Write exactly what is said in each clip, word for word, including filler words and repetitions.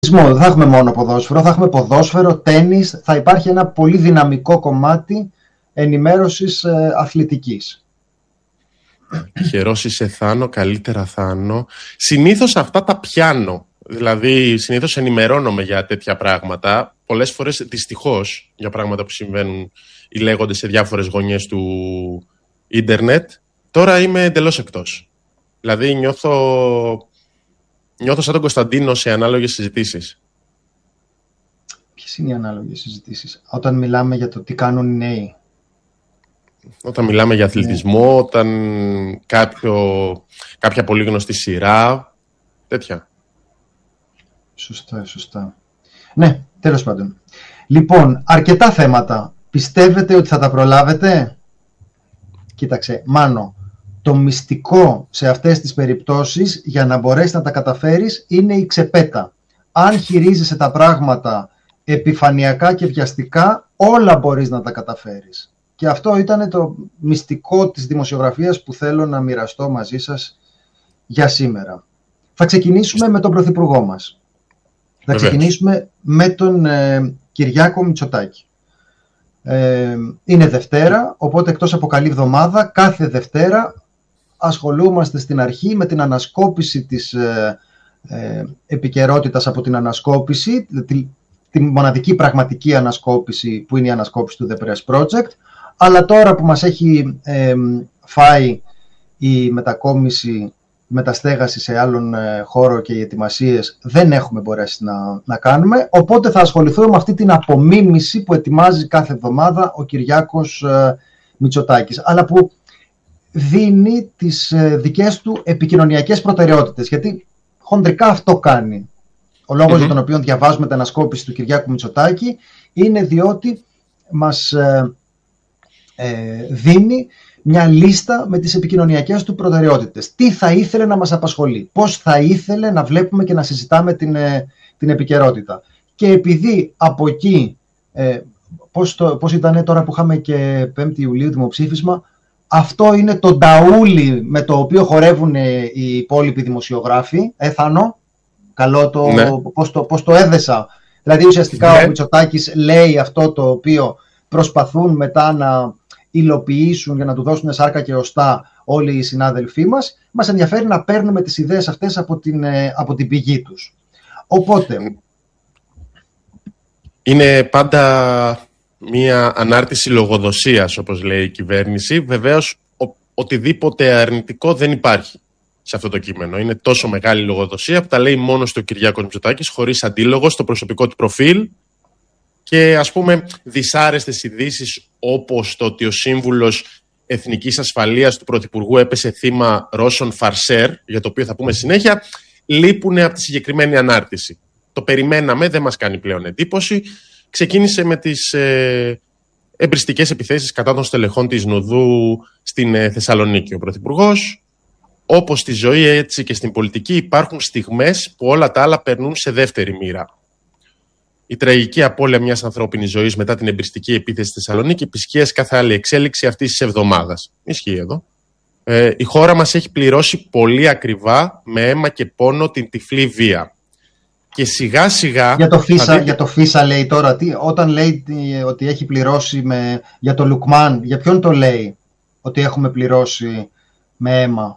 Δεν θα έχουμε μόνο ποδόσφαιρο, θα έχουμε ποδόσφαιρο, τένις, θα υπάρχει ένα πολύ δυναμικό κομμάτι ενημέρωσης ε, αθλητικής. Χαιρός είσαι Θάνο, καλύτερα Θάνο. Συνήθως αυτά τα πιάνω, δηλαδή συνήθως ενημερώνομαι για τέτοια πράγματα. Πολλές φορές δυστυχώς για πράγματα που συμβαίνουν ή λέγονται σε διάφορες γωνιές του ίντερνετ. Τώρα είμαι εντελώς εκτός. Δηλαδή νιώθω, νιώθω σαν τον Κωνσταντίνο σε ανάλογες συζητήσεις. Ποιες είναι οι ανάλογες συζητήσεις? Όταν μιλάμε για το τι κάνουν οι νέοι. Όταν μιλάμε για αθλητισμό, yeah. όταν κάποιο, κάποια πολύ γνωστή σειρά, τέτοια. Σωστά, σωστά. Ναι, τέλος πάντων. Λοιπόν, αρκετά θέματα. Πιστεύετε ότι θα τα προλάβετε? Κοίταξε, Μάνο, το μυστικό σε αυτές τις περιπτώσεις για να μπορέσεις να τα καταφέρεις είναι η ξεπέτα. Αν χειρίζεσαι τα πράγματα επιφανειακά και βιαστικά, όλα μπορείς να τα καταφέρεις. Και αυτό ήταν το μυστικό της δημοσιογραφίας που θέλω να μοιραστώ μαζί σας για σήμερα. Θα ξεκινήσουμε με τον Πρωθυπουργό μας. Θα ξεκινήσουμε με τον ε, Κυριάκο Μητσοτάκη. Ε, είναι Δευτέρα, οπότε εκτός από καλή εβδομάδα, κάθε Δευτέρα ασχολούμαστε στην αρχή με την ανασκόπηση της ε, ε, επικαιρότητας από την ανασκόπηση, τη, τη μοναδική πραγματική ανασκόπηση που είναι η ανασκόπηση του The Press Project, αλλά τώρα που μας έχει ε, φάει η μετακόμιση, μεταστέγαση σε άλλον ε, χώρο και οι ετοιμασίες δεν έχουμε μπορέσει να, να κάνουμε, οπότε θα ασχοληθούμε με αυτή την απομίμηση που ετοιμάζει κάθε εβδομάδα ο Κυριάκος ε, Μητσοτάκης, αλλά που δίνει τις ε, δικές του επικοινωνιακές προτεραιότητες, γιατί χοντρικά αυτό κάνει. Ο λόγος mm-hmm. για τον οποίο διαβάζουμε την ανασκόπηση του Κυριάκου Μητσοτάκη είναι διότι μας ε, ε, δίνει μια λίστα με τις επικοινωνιακές του προτεραιότητες. Τι θα ήθελε να μας απασχολεί, πώς θα ήθελε να βλέπουμε και να συζητάμε την, την επικαιρότητα. Και επειδή από εκεί, ε, πώς, το, πώς ήταν τώρα που είχαμε και πέμπτη Ιουλίου δημοψήφισμα, αυτό είναι το νταούλι με το οποίο χορεύουν οι υπόλοιποι δημοσιογράφοι. Έθανο, καλό το, ναι. πώς, το, πώς το έδεσα. Δηλαδή ουσιαστικά ναι. ο Μητσοτάκης λέει αυτό το οποίο προσπαθούν μετά να υλοποιήσουν για να του δώσουν σάρκα και οστά όλοι οι συνάδελφοί μας. Μας ενδιαφέρει να παίρνουμε τις ιδέες αυτές από την, από την πηγή τους. Οπότε... Είναι πάντα μία ανάρτηση λογοδοσίας, όπως λέει η κυβέρνηση. Βεβαίως, ο, οτιδήποτε αρνητικό δεν υπάρχει σε αυτό το κείμενο. Είναι τόσο μεγάλη λογοδοσία που τα λέει μόνο στο Κυριάκο Μητσοτάκης, χωρίς αντίλογο, στο προσωπικό του προφίλ. Και ας πούμε δυσάρεστες ειδήσεις όπως το ότι ο σύμβουλος Εθνικής Ασφαλείας του Πρωθυπουργού έπεσε θύμα Ρώσων φαρσέρ, για το οποίο θα πούμε συνέχεια, λείπουν από τη συγκεκριμένη ανάρτηση. Το περιμέναμε, δεν μας κάνει πλέον εντύπωση. Ξεκίνησε με τις ε, εμπριστικές επιθέσεις κατά των στελεχών της Νουδού στην ε, Θεσσαλονίκη. Ο Πρωθυπουργός, όπως στη ζωή έτσι και στην πολιτική, υπάρχουν στιγμές που όλα τα άλλα περνούν σε δεύτερη μοίρα. Η τραγική απώλεια μιας ανθρώπινης ζωής μετά την εμπριστική επίθεση στη Θεσσαλονίκη επισκιάζει κάθε άλλη εξέλιξη αυτής της εβδομάδας. Ισχύει εδώ. Ε, η χώρα μας έχει πληρώσει πολύ ακριβά με αίμα και πόνο την τυφλή βία. Και σιγά σιγά... Για το Φίσα, δείτε... για το Φίσα λέει τώρα, τι, όταν λέει ότι έχει πληρώσει με, για το Λουκμάν, για ποιον το λέει ότι έχουμε πληρώσει με αίμα?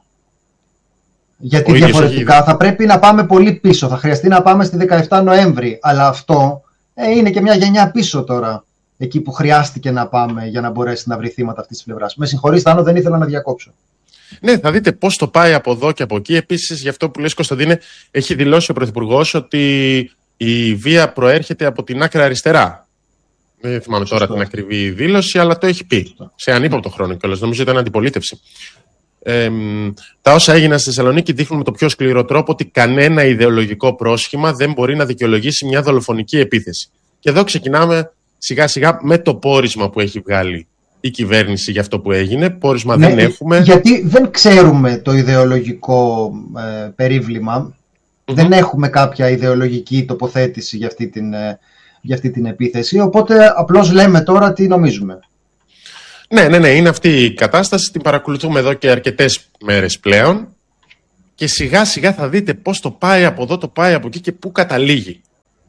Γιατί ο διαφορετικά θα πρέπει να πάμε πολύ πίσω. Θα χρειαστεί να πάμε στη δεκαεφτά Νοέμβρη. Αλλά αυτό ε, είναι και μια γενιά πίσω τώρα. Εκεί που χρειάστηκε να πάμε για να μπορέσει να βρει θύματα αυτής της πλευράς. Με συγχωρείς, Θάνο, δεν ήθελα να διακόψω. Ναι, θα δείτε πώς το πάει από εδώ και από εκεί. Επίσης, γι' αυτό που λες, Κωνσταντίνε, έχει δηλώσει ο Πρωθυπουργός ότι η βία προέρχεται από την άκρα αριστερά. Δεν θυμάμαι τώρα την ακριβή δήλωση, αλλά το έχει πει. Σωστό. Σε ανύποπτο χρόνο κιόλας. Νομίζω ήταν αντιπολίτευση. Ε, τα όσα έγιναν στη Θεσσαλονίκη δείχνουν με το πιο σκληρό τρόπο ότι κανένα ιδεολογικό πρόσχημα δεν μπορεί να δικαιολογήσει μια δολοφονική επίθεση. Και εδώ ξεκινάμε σιγά σιγά με το πόρισμα που έχει βγάλει η κυβέρνηση για αυτό που έγινε. Πόρισμα ναι, δεν έχουμε. Γιατί δεν ξέρουμε το ιδεολογικό ε, περίβλημα. Mm-hmm. Δεν έχουμε κάποια ιδεολογική τοποθέτηση για αυτή την, ε, για αυτή την επίθεση. Οπότε απλώς λέμε τώρα τι νομίζουμε. Ναι, ναι, ναι, είναι αυτή η κατάσταση, την παρακολουθούμε εδώ και αρκετές μέρες πλέον και σιγά σιγά θα δείτε πώς το πάει από εδώ, το πάει από εκεί και πού καταλήγει.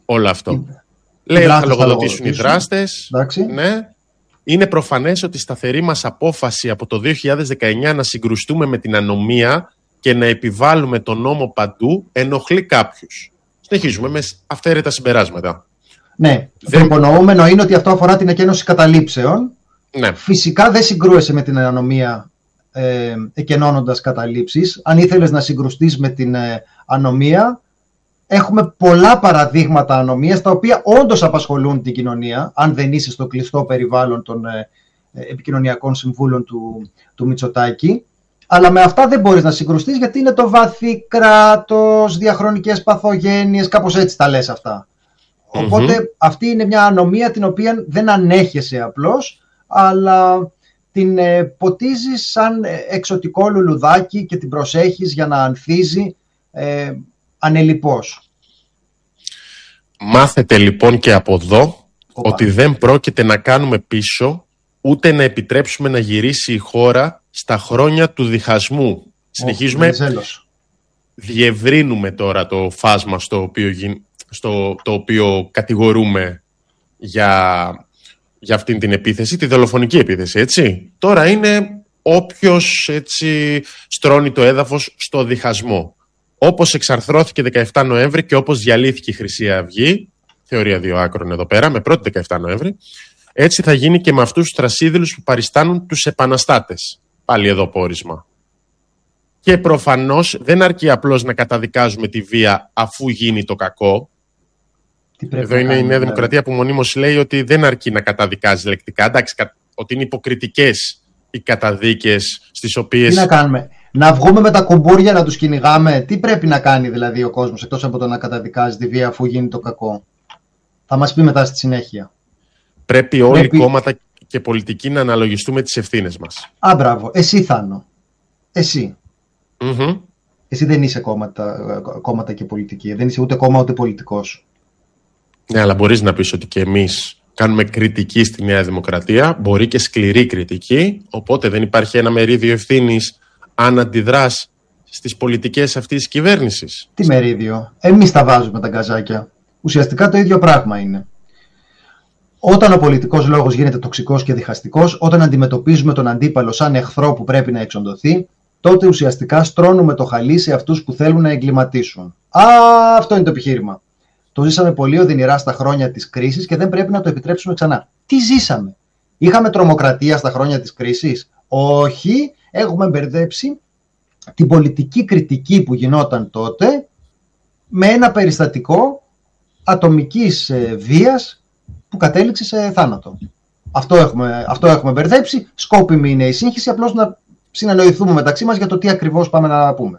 όλο αυτό. Οι... Λέει ότι θα λογοδοτήσουν οι δράστες. Ναι. Είναι προφανές ότι η σταθερή μας απόφαση από το δύο χιλιάδες δεκαεννιά να συγκρουστούμε με την ανομία και να επιβάλλουμε τον νόμο παντού ενοχλεί κάποιους. Συνεχίζουμε με αυθαίρετα συμπεράσματα. Ναι, δεν... το υπονοούμενο είναι ότι αυτό αφορά την εκένωση καταλήψεων. Ναι. Φυσικά δεν συγκρούεσαι με την ανομία ε, εκενώνοντας καταλήψεις. Αν ήθελες να συγκρουστείς με την ε, ανομία, έχουμε πολλά παραδείγματα ανομίας τα οποία όντως απασχολούν την κοινωνία, αν δεν είσαι στο κλειστό περιβάλλον των ε, επικοινωνιακών συμβούλων του, του Μητσοτάκη. Αλλά με αυτά δεν μπορείς να συγκρουστείς, γιατί είναι το βαθύ κράτος, διαχρονικές παθογένειες, κάπως έτσι τα λες αυτά. Mm-hmm. Οπότε αυτή είναι μια ανομία την οποία δεν ανέχεσαι απλώς, αλλά την ε, ποτίζεις σαν εξωτικό λουλουδάκι και την προσέχεις για να ανθίζει ε, ανελιπώς. Μάθετε λοιπόν και από εδώ Οπα. ότι δεν πρόκειται να κάνουμε πίσω, ούτε να επιτρέψουμε να γυρίσει η χώρα στα χρόνια του διχασμού. Oh, Συνεχίζουμε, διευρύνουμε τώρα το φάσμα στο οποίο, στο, το οποίο κατηγορούμε για, για αυτήν την επίθεση, τη δολοφονική επίθεση, έτσι. Τώρα είναι όποιος έτσι στρώνει το έδαφος στο διχασμό. Όπως εξαρθρώθηκε δεκαεφτά Νοέμβρη και όπως διαλύθηκε η Χρυσή Αυγή, θεωρία δύο άκρων εδώ πέρα, με πρώτη δεκαεφτά Νοέμβρη, έτσι θα γίνει και με αυτούς τους τρασίδηλους που παριστάνουν τους επαναστάτες. Πάλι εδώ πόρισμα. Και προφανώς δεν αρκεί απλώς να καταδικάζουμε τη βία αφού γίνει το κακό. Εδώ είναι η Νέα Δημοκρατία που μονίμως λέει ότι δεν αρκεί να καταδικάζει λεκτικά. Εντάξει, ότι είναι υποκριτικές οι καταδίκες στις οποίες... Τι να κάνουμε, να βγούμε με τα κουμπούρια να τους κυνηγάμε? Τι πρέπει να κάνει δηλαδή ο κόσμος, εκτός από το να καταδικάζει τη βία αφού γίνει το κακό? Θα μας πει μετά στη συνέχεια. Πρέπει όλοι πρέπει... οι κόμματα και πολιτικοί να αναλογιστούμε τις ευθύνες μας. Α, μπράβο. Εσύ, Θάνο. Εσύ. Mm-hmm. Εσύ δεν είσαι κόμματα, κόμματα και πολιτική. Δεν είσαι ούτε κόμμα ούτε πολιτικός. Ναι, αλλά μπορείς να πεις ότι και εμείς κάνουμε κριτική στη Νέα Δημοκρατία. Μπορεί και σκληρή κριτική. Οπότε δεν υπάρχει ένα μερίδιο ευθύνης αν αντιδράς στις πολιτικές αυτής της κυβέρνησης. Τι μερίδιο? Εμείς τα βάζουμε τα γκαζάκια. Ουσιαστικά το ίδιο πράγμα είναι. Όταν ο πολιτικός λόγος γίνεται τοξικός και διχαστικός, όταν αντιμετωπίζουμε τον αντίπαλο σαν εχθρό που πρέπει να εξοντωθεί, τότε ουσιαστικά στρώνουμε το χαλί σε αυτούς που θέλουν να εγκληματίσουν. Α, αυτό είναι το επιχείρημα. Το ζήσαμε πολύ οδυνηρά στα χρόνια της κρίσης και δεν πρέπει να το επιτρέψουμε ξανά. Τι ζήσαμε? Είχαμε τρομοκρατία στα χρόνια της κρίσης? Όχι, έχουμε μπερδέψει την πολιτική κριτική που γινόταν τότε με ένα περιστατικό ατομικής βίας που κατέληξε σε θάνατο. Αυτό έχουμε, αυτό έχουμε μπερδέψει. Σκόπιμη είναι η σύγχυση, απλώς να συνεννοηθούμε μεταξύ μας για το τι ακριβώς πάμε να πούμε.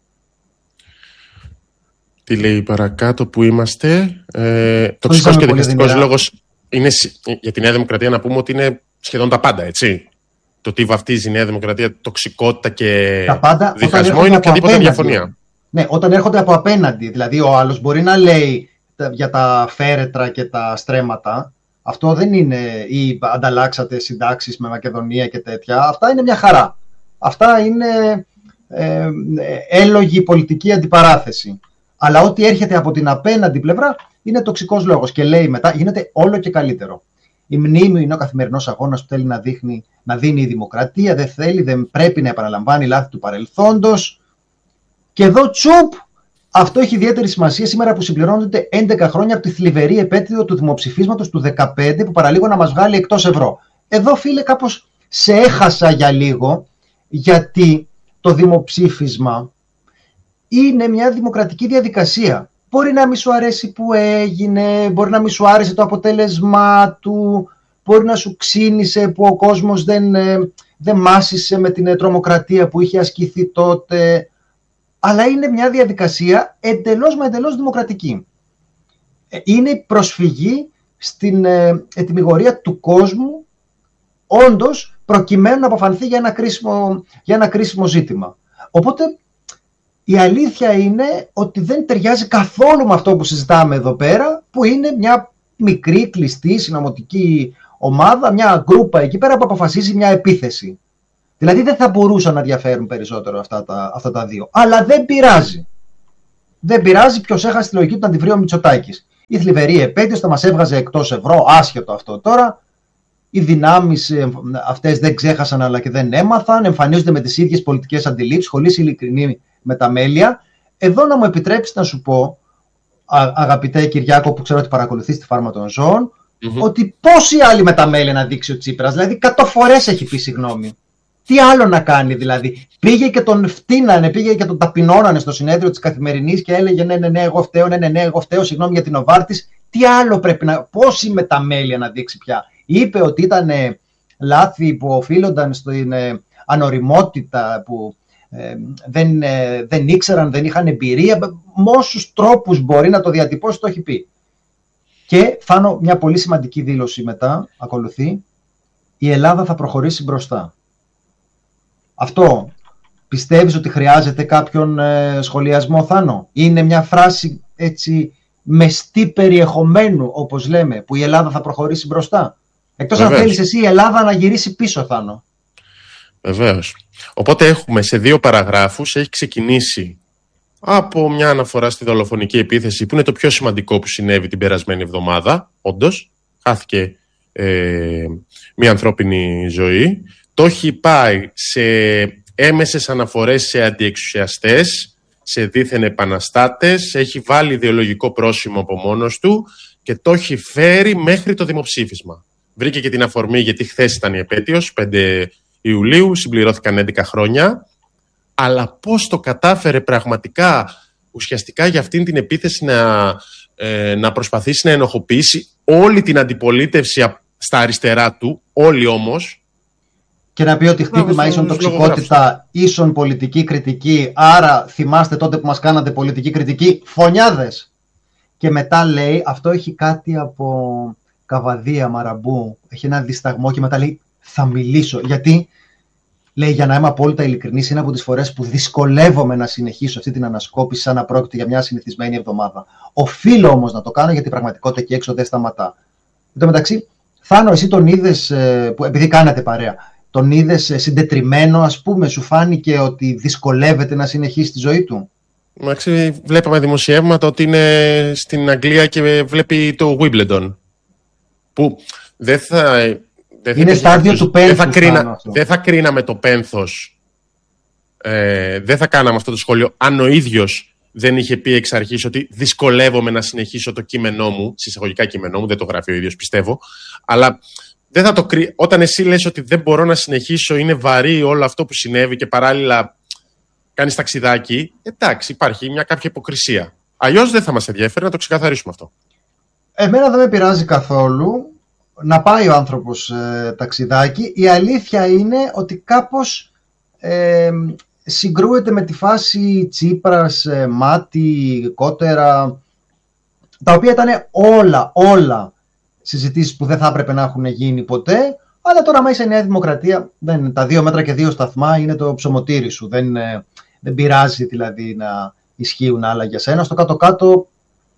Τι λέει παρακάτω που είμαστε? Ε, τοξικός και διχαστικός λόγος είναι για τη Νέα Δημοκρατία, να πούμε ότι είναι σχεδόν τα πάντα, έτσι. Το τι βαφτίζει η Νέα Δημοκρατία τοξικότητα και πάντα, διχασμό είναι οποιαδήποτε διαφωνία. Ναι, όταν έρχονται από απέναντι, δηλαδή ο άλλος μπορεί να λέει για τα φέρετρα και τα στρέμματα, αυτό δεν είναι ή ανταλλάξατε συντάξεις με Μακεδονία και τέτοια, αυτά είναι μια χαρά. Αυτά είναι ε, έλογη πολιτική αντιπαράθεση. Αλλά ό,τι έρχεται από την απέναντι πλευρά είναι τοξικός λόγος και λέει μετά γίνεται όλο και καλύτερο. Η μνήμη είναι ο καθημερινός αγώνας που θέλει να, δείχνει, να δίνει η δημοκρατία, δεν θέλει, δεν πρέπει να επαναλαμβάνει λάθη του παρελθόντος. Και εδώ τσουπ, αυτό έχει ιδιαίτερη σημασία σήμερα που συμπληρώνονται έντεκα χρόνια από τη θλιβερή επέτειο του δημοψηφίσματος του δεκαπέντε που παραλίγο να μας βγάλει εκτός ευρώ. Εδώ, φίλε, κάπως σε έχασα για λίγο, γιατί το δημοψήφισμα είναι μια δημοκρατική διαδικασία. Μπορεί να μην σου αρέσει που έγινε, μπορεί να μην σου άρεσε το αποτέλεσμά του, μπορεί να σου ξύνησε που ο κόσμος δεν, δεν μάσησε με την τρομοκρατία που είχε ασκηθεί τότε, αλλά είναι μια διαδικασία εντελώς μα εντελώς δημοκρατική. Είναι η προσφυγή στην ετυμηγορία του κόσμου, όντως προκειμένου να αποφανθεί για ένα κρίσιμο, για ένα κρίσιμο ζήτημα. Οπότε η αλήθεια είναι ότι δεν ταιριάζει καθόλου με αυτό που συζητάμε εδώ πέρα, που είναι μια μικρή, κλειστή, συνωμοτική ομάδα, μια γκρούπα εκεί πέρα που αποφασίζει μια επίθεση. Δηλαδή δεν θα μπορούσαν να διαφέρουν περισσότερο αυτά τα, αυτά τα δύο. Αλλά δεν πειράζει. Δεν πειράζει, ποιος έχασε τη λογική του να τη βρει ο Μητσοτάκης. η θλιβερή επέτειος θα μας έβγαζε εκτός ευρώ, άσχετο αυτό τώρα. Οι δυνάμεις αυτές δεν ξέχασαν αλλά και δεν έμαθαν, εμφανίζονται με τις ίδιες πολιτικές αντιλήψεις, χωρίς ειλικρινή μεταμέλεια. Εδώ να μου επιτρέψεις να σου πω, α, αγαπητέ Κυριάκο, που ξέρω ότι παρακολουθείς τη Φάρμα των Ζώων, mm-hmm. ότι πόση άλλη μεταμέλεια να δείξει ο Τσίπρας, δηλαδή εκατό φορές έχει πει συγγνώμη. Τι άλλο να κάνει δηλαδή. Πήγε και τον φτύνανε, πήγε και τον ταπεινώνανε στο συνέδριο της Καθημερινής και έλεγε ναι, ναι, ναι, εγώ φταίω, ναι, ναι, ναι, εγώ φταίω, συγγνώμη για την Νοβάρτης. Τι άλλο πρέπει να, πόση μεταμέλεια να δείξει πια. Είπε ότι ήταν ε, λάθη που οφείλονταν στην ε, ανοριμότητα, που ε, δεν, ε, δεν ήξεραν, δεν είχαν εμπειρία. Με όσους τρόπους μπορεί να το διατυπώσει, το έχει πει. Και φάνω μια πολύ σημαντική δήλωση μετά, ακολουθεί. Η Ελλάδα θα προχωρήσει μπροστά. Αυτό πιστεύεις ότι χρειάζεται κάποιον ε, σχολιασμό, Θάνο? Είναι μια φράση έτσι μεστή περιεχομένου, όπως λέμε, που η Ελλάδα θα προχωρήσει μπροστά. Εκτός αν θέλεις εσύ η Ελλάδα να γυρίσει πίσω, Θάνο. Βεβαίως. Οπότε έχουμε σε δύο παραγράφους, έχει ξεκινήσει από μια αναφορά στη δολοφονική επίθεση, που είναι το πιο σημαντικό που συνέβη την περασμένη εβδομάδα. Όντως, χάθηκε ε, μια ανθρώπινη ζωή. Το έχει πάει σε έμεσες αναφορές σε αντιεξουσιαστές, σε δίθεν επαναστάτες, έχει βάλει ιδεολογικό πρόσημο από μόνος του και το έχει φέρει μέχρι το δημοψήφισμα. Βρήκε και την αφορμή, γιατί χθες ήταν η επέτειος, πέντε Ιουλίου, συμπληρώθηκαν έντεκα χρόνια, αλλά πώς το κατάφερε πραγματικά, ουσιαστικά για αυτήν την επίθεση να, ε, να προσπαθήσει να ενοχοποιήσει όλη την αντιπολίτευση στα αριστερά του, όλοι όμως, και να πει ότι χτύπημα ίσον τοξικότητα, ίσον πολιτική κριτική, άρα θυμάστε τότε που μας κάνατε πολιτική κριτική, φωνιάδες. Και μετά λέει, αυτό έχει κάτι από Καβαδία, Μαραμπού, έχει ένα δισταγμό και μετά λέει, θα μιλήσω. Γιατί, λέει, για να είμαι απόλυτα ειλικρινής, είναι από τις φορές που δυσκολεύομαι να συνεχίσω αυτή την ανασκόπηση σαν να πρόκειται για μια συνηθισμένη εβδομάδα. Οφείλω όμως να το κάνω, γιατί η πραγματικότητα εκεί έξω δεν σταματά. Εν τω μεταξύ, Θάνο, εσύ τον είδες, επειδή κάνατε παρέα, τον είδες συντετριμένο, ας πούμε, σου φάνηκε ότι δυσκολεύεται να συνεχίσει τη ζωή του? Μαξί, βλέπαμε δημοσιεύματα ότι είναι στην Αγγλία και βλέπει το Wimbledon. Που δεν θα... Δεν είναι στάδιο του πένθους. Δεν θα, κρίνα, δεν θα κρίναμε το πένθος. Ε, δεν θα κάναμε αυτό το σχόλιο αν ο ίδιος δεν είχε πει εξ αρχής ότι δυσκολεύομαι να συνεχίσω το κείμενό μου, συσσαγωγικά κείμενό μου, δεν το γράφει ο ίδιος, πιστεύω, αλλά δεν θα το κρύ... όταν εσύ λες ότι δεν μπορώ να συνεχίσω, είναι βαρύ όλο αυτό που συνέβη και παράλληλα κάνεις ταξιδάκι, εντάξει, υπάρχει μια κάποια υποκρισία. Αλλιώς δεν θα μας ενδιαφέρει, να το ξεκαθαρίσουμε αυτό. Εμένα δεν με πειράζει καθόλου να πάει ο άνθρωπος ε, ταξιδάκι. Η αλήθεια είναι ότι κάπως ε, συγκρούεται με τη φάση Τσίπρας, ε, Μάτι, Κότερα, τα οποία ήταν όλα, όλα συζητήσεις που δεν θα έπρεπε να έχουν γίνει ποτέ, αλλά τώρα μέσα η Νέα Δημοκρατία, δεν, τα δύο μέτρα και δύο σταθμά είναι το ψωμοτήρι σου, δεν, ε, δεν πειράζει δηλαδή να ισχύουν άλλα για σένα. Στο κάτω-κάτω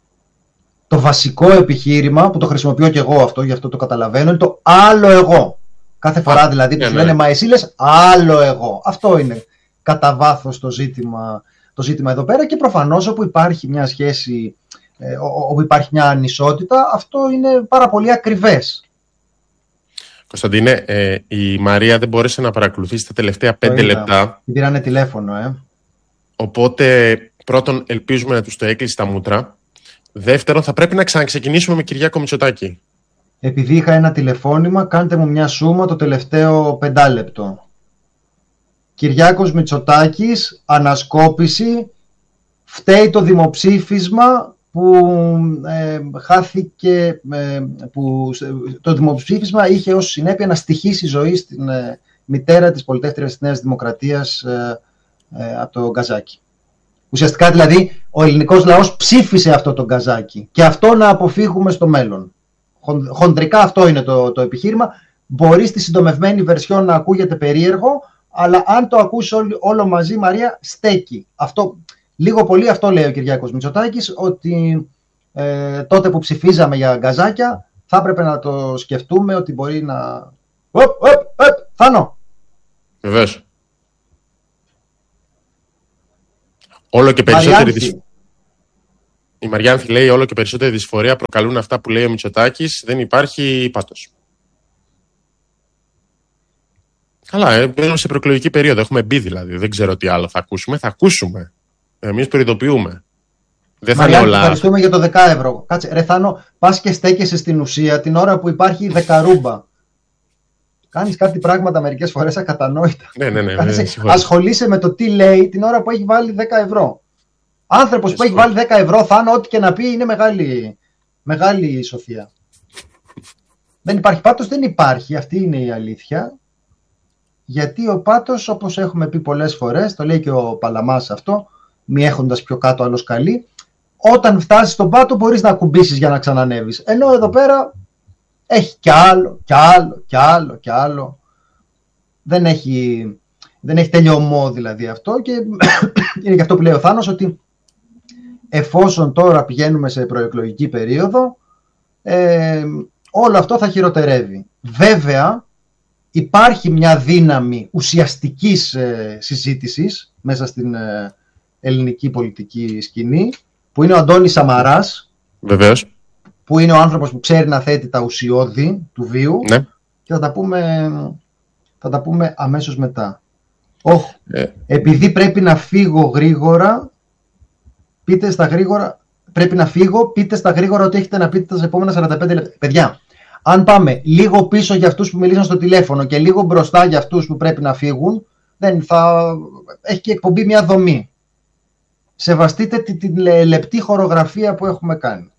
το βασικό επιχείρημα, που το χρησιμοποιώ και εγώ αυτό, γι' αυτό το καταλαβαίνω, είναι το άλλο εγώ. Κάθε φορά δηλαδή τους λένε μα εσύ λες άλλο εγώ. Αυτό είναι κατά βάθος το ζήτημα, το ζήτημα εδώ πέρα, και προφανώς όπου υπάρχει μια σχέση, ε, όπου υπάρχει μια ανισότητα, αυτό είναι πάρα πολύ ακριβές. Κωνσταντίνε, ε, η Μαρία δεν μπόρεσε να παρακολουθήσει τα τελευταία πέντε λεπτά. Την πήρανε τηλέφωνο, ε. Οπότε πρώτον ελπίζουμε να τους το έκλεισε τα μούτρα. Δεύτερον, θα πρέπει να ξαναξεκινήσουμε με Κυριάκο Μητσοτάκη. Επειδή είχα ένα τηλεφώνημα, κάντε μου μια σούμα το τελευταίο πεντάλεπτο. Κυριάκος Μητσοτάκης, ανασκόπηση, φταίει το δημοψήφισμα που ε, χάθηκε, ε, που το δημοψήφισμα είχε ως συνέπεια να στοιχήσει ζωή στην ε, μητέρα της πολιτεύθερης της Νέας Δημοκρατίας ε, ε, από το Γκαζάκι. Ουσιαστικά δηλαδή ο ελληνικός λαός ψήφισε αυτό το Γκαζάκι και αυτό να αποφύγουμε στο μέλλον. Χοντρικά αυτό είναι το, το επιχείρημα. Μπορεί στη συντομευμένη βερσιόν να ακούγεται περίεργο, αλλά αν το ακούσει όλο, όλο μαζί, Μαρία, στέκει. Αυτό, λίγο πολύ αυτό λέει ο Κυριάκος Μητσοτάκης, ότι ε, τότε που ψηφίζαμε για γκαζάκια θα έπρεπε να το σκεφτούμε ότι μπορεί να... Οπ, οπ, οπ, Θάνο! Βεβαίως. Όλο και περισσότερη, δυσ... Η Μαριάνθη λέει: όλο και περισσότερη δυσφορία προκαλούν αυτά που λέει ο Μητσοτάκης. Δεν υπάρχει πάτος. Καλά, ε, μπαίνουμε σε προεκλογική περίοδο. Έχουμε μπει δηλαδή. Δεν ξέρω τι άλλο θα ακούσουμε. Θα ακούσουμε. Εμείς προειδοποιούμε. Δεν θα Μαριάννη, όλα... ευχαριστούμε για το δέκα ευρώ. Κάτσε, ρε Θάνο, πας και στέκεσαι στην ουσία την ώρα που υπάρχει δεκαρούμπα. Κάνεις κάτι πράγματα μερικές φορές ακατανόητα. Ναι, ναι, ναι. Κάνεις, ασχολείσαι με το τι λέει την ώρα που έχει βάλει δέκα ευρώ. Άνθρωπος που έχει βάλει δέκα ευρώ, Θάνο, ό,τι και να πει είναι μεγάλη, μεγάλη σοφία. Δεν υπάρχει πάτος, δεν υπάρχει. Αυτή είναι η αλήθεια. Γιατί ο πάτος, όπως έχουμε πει πολλές φορές, το λέει και ο Παλαμάς αυτό, μη έχοντας πιο κάτω άλλος καλή, όταν φτάσεις στον πάτο μπορείς να ακουμπήσεις για να ξανανεύεις. Ενώ εδώ πέρα έχει κι άλλο, κι άλλο, κι άλλο, κι άλλο. Δεν έχει, δεν έχει τελειωμό δηλαδή αυτό και είναι και αυτό που λέει ο Θάνος, ότι εφόσον τώρα πηγαίνουμε σε προεκλογική περίοδο, ε, όλο αυτό θα χειροτερεύει. Βέβαια, υπάρχει μια δύναμη ουσιαστικής ε, συζήτησης μέσα στην ε, ελληνική πολιτική σκηνή, που είναι ο Αντώνης Σαμαράς. Βεβαίως. Που είναι ο άνθρωπος που ξέρει να θέτει τα ουσιώδη του βίου. Ναι. Και θα τα πούμε, θα τα πούμε αμέσως μετά. Oh, ε. Επειδή πρέπει να φύγω γρήγορα, πείτε στα γρήγορα, πρέπει να φύγω, πείτε στα γρήγορα ότι έχετε να πείτε τα επόμενα σαράντα πέντε λεπτά. Παιδιά, αν πάμε λίγο πίσω για αυτούς που μιλήσαν στο τηλέφωνο και λίγο μπροστά για αυτούς που πρέπει να φύγουν, δεν θα έχει και εκπομπή μια δομή. Σεβαστείτε την, την λεπτή χορογραφία που έχουμε κάνει.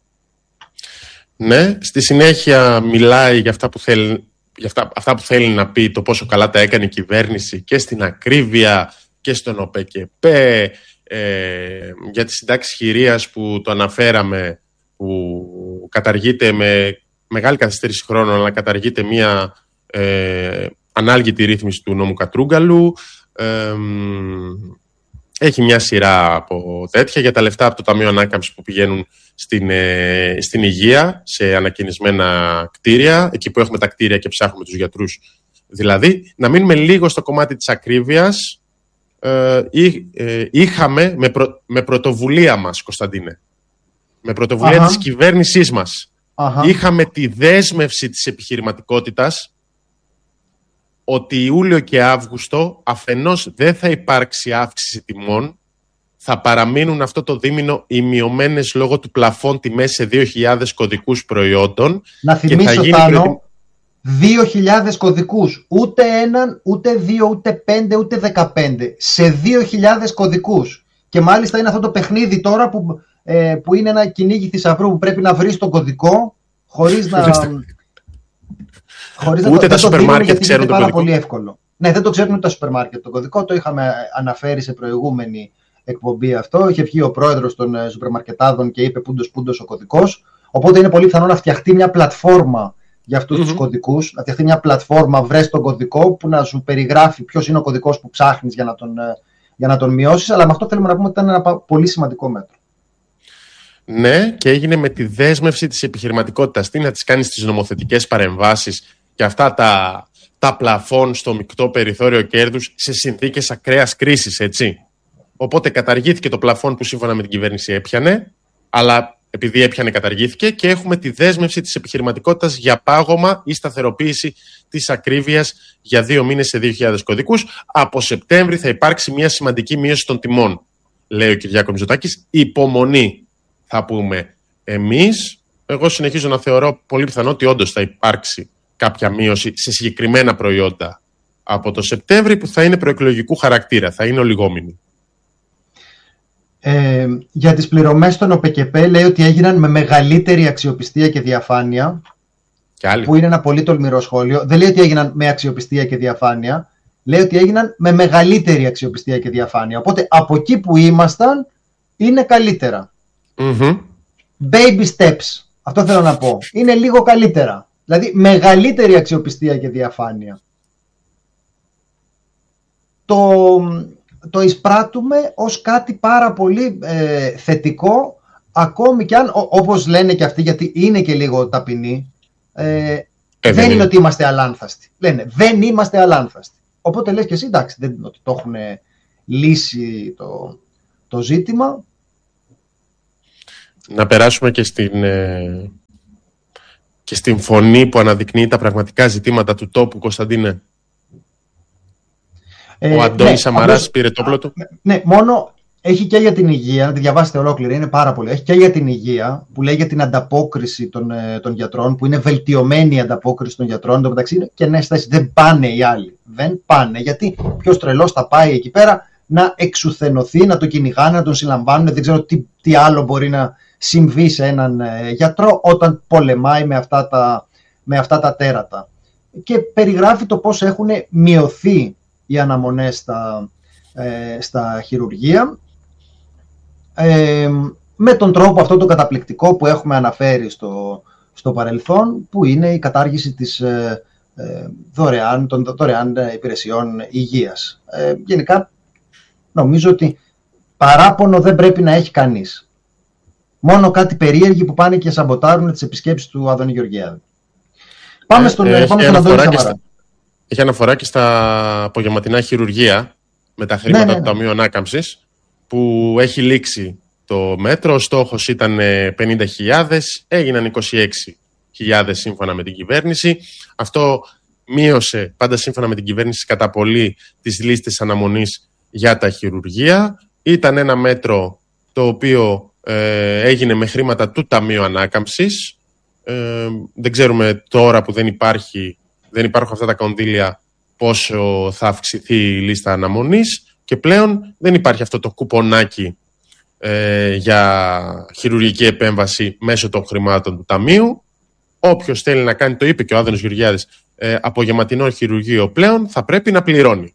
Ναι, στη συνέχεια μιλάει για αυτά που θέλει, για αυτά, αυτά που θέλει να πει, το πόσο καλά τα έκανε η κυβέρνηση και στην ακρίβεια και στον ΟΠΕΚΕΠΕ, ε, για τη συντάξη χειρίας που το αναφέραμε, που καταργείται με μεγάλη καθυστέρηση χρόνων, αλλά καταργείται μια ε, ανάλγητη ρύθμιση του νόμου Κατρούγκαλου. Ε, έχει μια σειρά από τέτοια για τα λεφτά από το Ταμείο Ανάκαμψης που πηγαίνουν στην, ε, στην υγεία, σε ανακαινισμένα κτίρια, εκεί που έχουμε τα κτίρια και ψάχνουμε τους γιατρούς. Δηλαδή, να μείνουμε λίγο στο κομμάτι της ακρίβειας. Ε, ε, είχαμε με, πρω, με πρωτοβουλία μας, Κωνσταντίνε, με πρωτοβουλία Αχα. της κυβέρνησής μας, Αχα. είχαμε τη δέσμευση της επιχειρηματικότητας ότι Ιούλιο και Αύγουστο αφενός δεν θα υπάρξει αύξηση τιμών, θα παραμείνουν αυτό το δίμηνο οι μειωμένες λόγω του πλαφών τιμές σε δύο χιλιάδες κωδικούς προϊόντων. Να θυμίσω, Θάνο, δύο χιλιάδες κωδικούς. Ούτε έναν, ούτε δύο, ούτε πέντε, ούτε δεκαπέντε. Σε δύο χιλιάδες κωδικούς. Και μάλιστα είναι αυτό το παιχνίδι τώρα που, ε, που είναι ένα κυνήγι θησαυρού που πρέπει να βρεις τον κωδικό χωρίς να... χωρίς ούτε να τα σούπερ μάρκετ ξέρουν το κωδικό. Πολύ εύκολο. Ναι, δεν το ξέρουν ούτε τα σούπερ μάρκετ το κωδικό. Το είχαμε αναφέρει σε προηγούμενη εκπομπή αυτό. Είχε βγει ο πρόεδρος των σούπερ μαρκετάδων και είπε πούντος πούντος ο κωδικός. Οπότε είναι πολύ πιθανό να φτιαχτεί μια πλατφόρμα για αυτούς mm-hmm. τους κωδικούς. Να φτιαχτεί μια πλατφόρμα, βρες τον κωδικό που να σου περιγράφει ποιος είναι ο κωδικός που ψάχνεις για να τον, για να τον μειώσεις. Αλλά με αυτό θέλουμε να πούμε ότι ήταν ένα πολύ σημαντικό μέτρο. Ναι, και έγινε με τη δέσμευση της επιχειρηματικότητας. Τι να τις κάνεις στις νομοθετικές παρεμβάσεις και αυτά τα, τα πλαφόν στο μεικτό περιθώριο κέρδους σε συνθήκες ακραίας κρίσης, έτσι. Οπότε καταργήθηκε το πλαφόν που σύμφωνα με την κυβέρνηση έπιανε, αλλά επειδή έπιανε καταργήθηκε και έχουμε τη δέσμευση της επιχειρηματικότητας για πάγωμα ή σταθεροποίηση της ακρίβειας για δύο μήνες σε δύο χιλιάδες κωδικούς. Από Σεπτέμβρη θα υπάρξει μια σημαντική μείωση των τιμών, λέει ο Κυριάκος Μητσοτάκης. Υπομονή, θα πούμε εμείς. Εγώ συνεχίζω να θεωρώ πολύ πιθανό ότι όντως θα υπάρξει κάποια μείωση σε συγκεκριμένα προϊόντα από το Σεπτέμβρη που θα είναι προεκλογικού χαρακτήρα, θα είναι ολιγόμηνοι. Ε, για τις πληρωμές των ΟΠΕΚΕΠΕ λέει ότι έγιναν με μεγαλύτερη αξιοπιστία και διαφάνεια, και που είναι ένα πολύ τολμηρό σχόλιο. Δεν λέει ότι έγιναν με αξιοπιστία και διαφάνεια, λέει ότι έγιναν με μεγαλύτερη αξιοπιστία και διαφάνεια. Οπότε από εκεί που ήμασταν είναι καλύτερα. Mm-hmm. Baby steps, αυτό θέλω να πω. Είναι λίγο καλύτερα. Δηλαδή μεγαλύτερη αξιοπιστία και διαφάνεια. Το... το εισπράττουμε ως κάτι πάρα πολύ ε, θετικό, ακόμη και αν, ό, όπως λένε και αυτοί, γιατί είναι και λίγο ταπεινοί, ε, ε, δεν είναι, είναι ότι είμαστε αλάνθαστοι. Λένε, δεν είμαστε αλάνθαστοι. Οπότε λες και εσύ, εντάξει, δεν είναι ότι το έχουν λύσει το, το ζήτημα. να περάσουμε και στην, ε, και στην φωνή που αναδεικνύει τα πραγματικά ζητήματα του τόπου, Κωνσταντίνε. Ε, Ο Αντώνης ναι, Σαμαράς απλώς, πήρε το όπλο του. Ναι, μόνο έχει και για την υγεία, να τη διαβάσετε ολόκληρη, είναι πάρα πολύ. Έχει και για την υγεία, που λέει για την ανταπόκριση των, των γιατρών, που είναι βελτιωμένη η ανταπόκριση των γιατρών. Εν τω μεταξύ είναι και ναι, στάση, δεν πάνε οι άλλοι. Δεν πάνε, γιατί ποιος τρελός θα πάει εκεί πέρα να εξουθενωθεί, να τον κυνηγάνε, να τον συλλαμβάνουν. Δεν ξέρω τι, τι άλλο μπορεί να συμβεί σε έναν ε, γιατρό όταν πολεμάει με αυτά τα, με αυτά τα τέρατα. Και περιγράφει το πώς έχουν μειωθεί οι αναμονές στα, ε, στα χειρουργεία, ε, με τον τρόπο αυτό το καταπληκτικό που έχουμε αναφέρει στο, στο παρελθόν, που είναι η κατάργηση της ε, ε, δωρεάν, των δωρεάν υπηρεσιών υγείας. Ε, γενικά νομίζω ότι παράπονο δεν πρέπει να έχει κανείς. Μόνο κάτι περίεργοι που πάνε και σαμποτάρουν τις επισκέψεις του Άδωνη Γεωργιάδη. Πάμε στον, ε, πάμε στον Αντώνη Σαμαρά. Έχει αναφορά και στα απογευματινά χειρουργεία με τα χρήματα ναι, ναι, ναι. του Ταμείου Ανάκαμψης, που έχει λήξει το μέτρο. Ο στόχος ήταν πενήντα χιλιάδες, έγιναν είκοσι έξι χιλιάδες σύμφωνα με την κυβέρνηση. Αυτό μείωσε, πάντα σύμφωνα με την κυβέρνηση, κατά πολύ τις λίστες αναμονής για τα χειρουργεία. Ήταν ένα μέτρο το οποίο ε, έγινε με χρήματα του Ταμείου Ανάκαμψης. Ε, δεν ξέρουμε τώρα που δεν υπάρχει, δεν υπάρχουν αυτά τα κονδύλια πόσο θα αυξηθεί η λίστα αναμονής, και πλέον δεν υπάρχει αυτό το κουπονάκι ε, για χειρουργική επέμβαση μέσω των χρημάτων του Ταμείου. Όποιος θέλει να κάνει, το είπε και ο Άδωνης Γεωργιάδης, ε, απογευματινό χειρουργείο πλέον θα πρέπει να πληρώνει.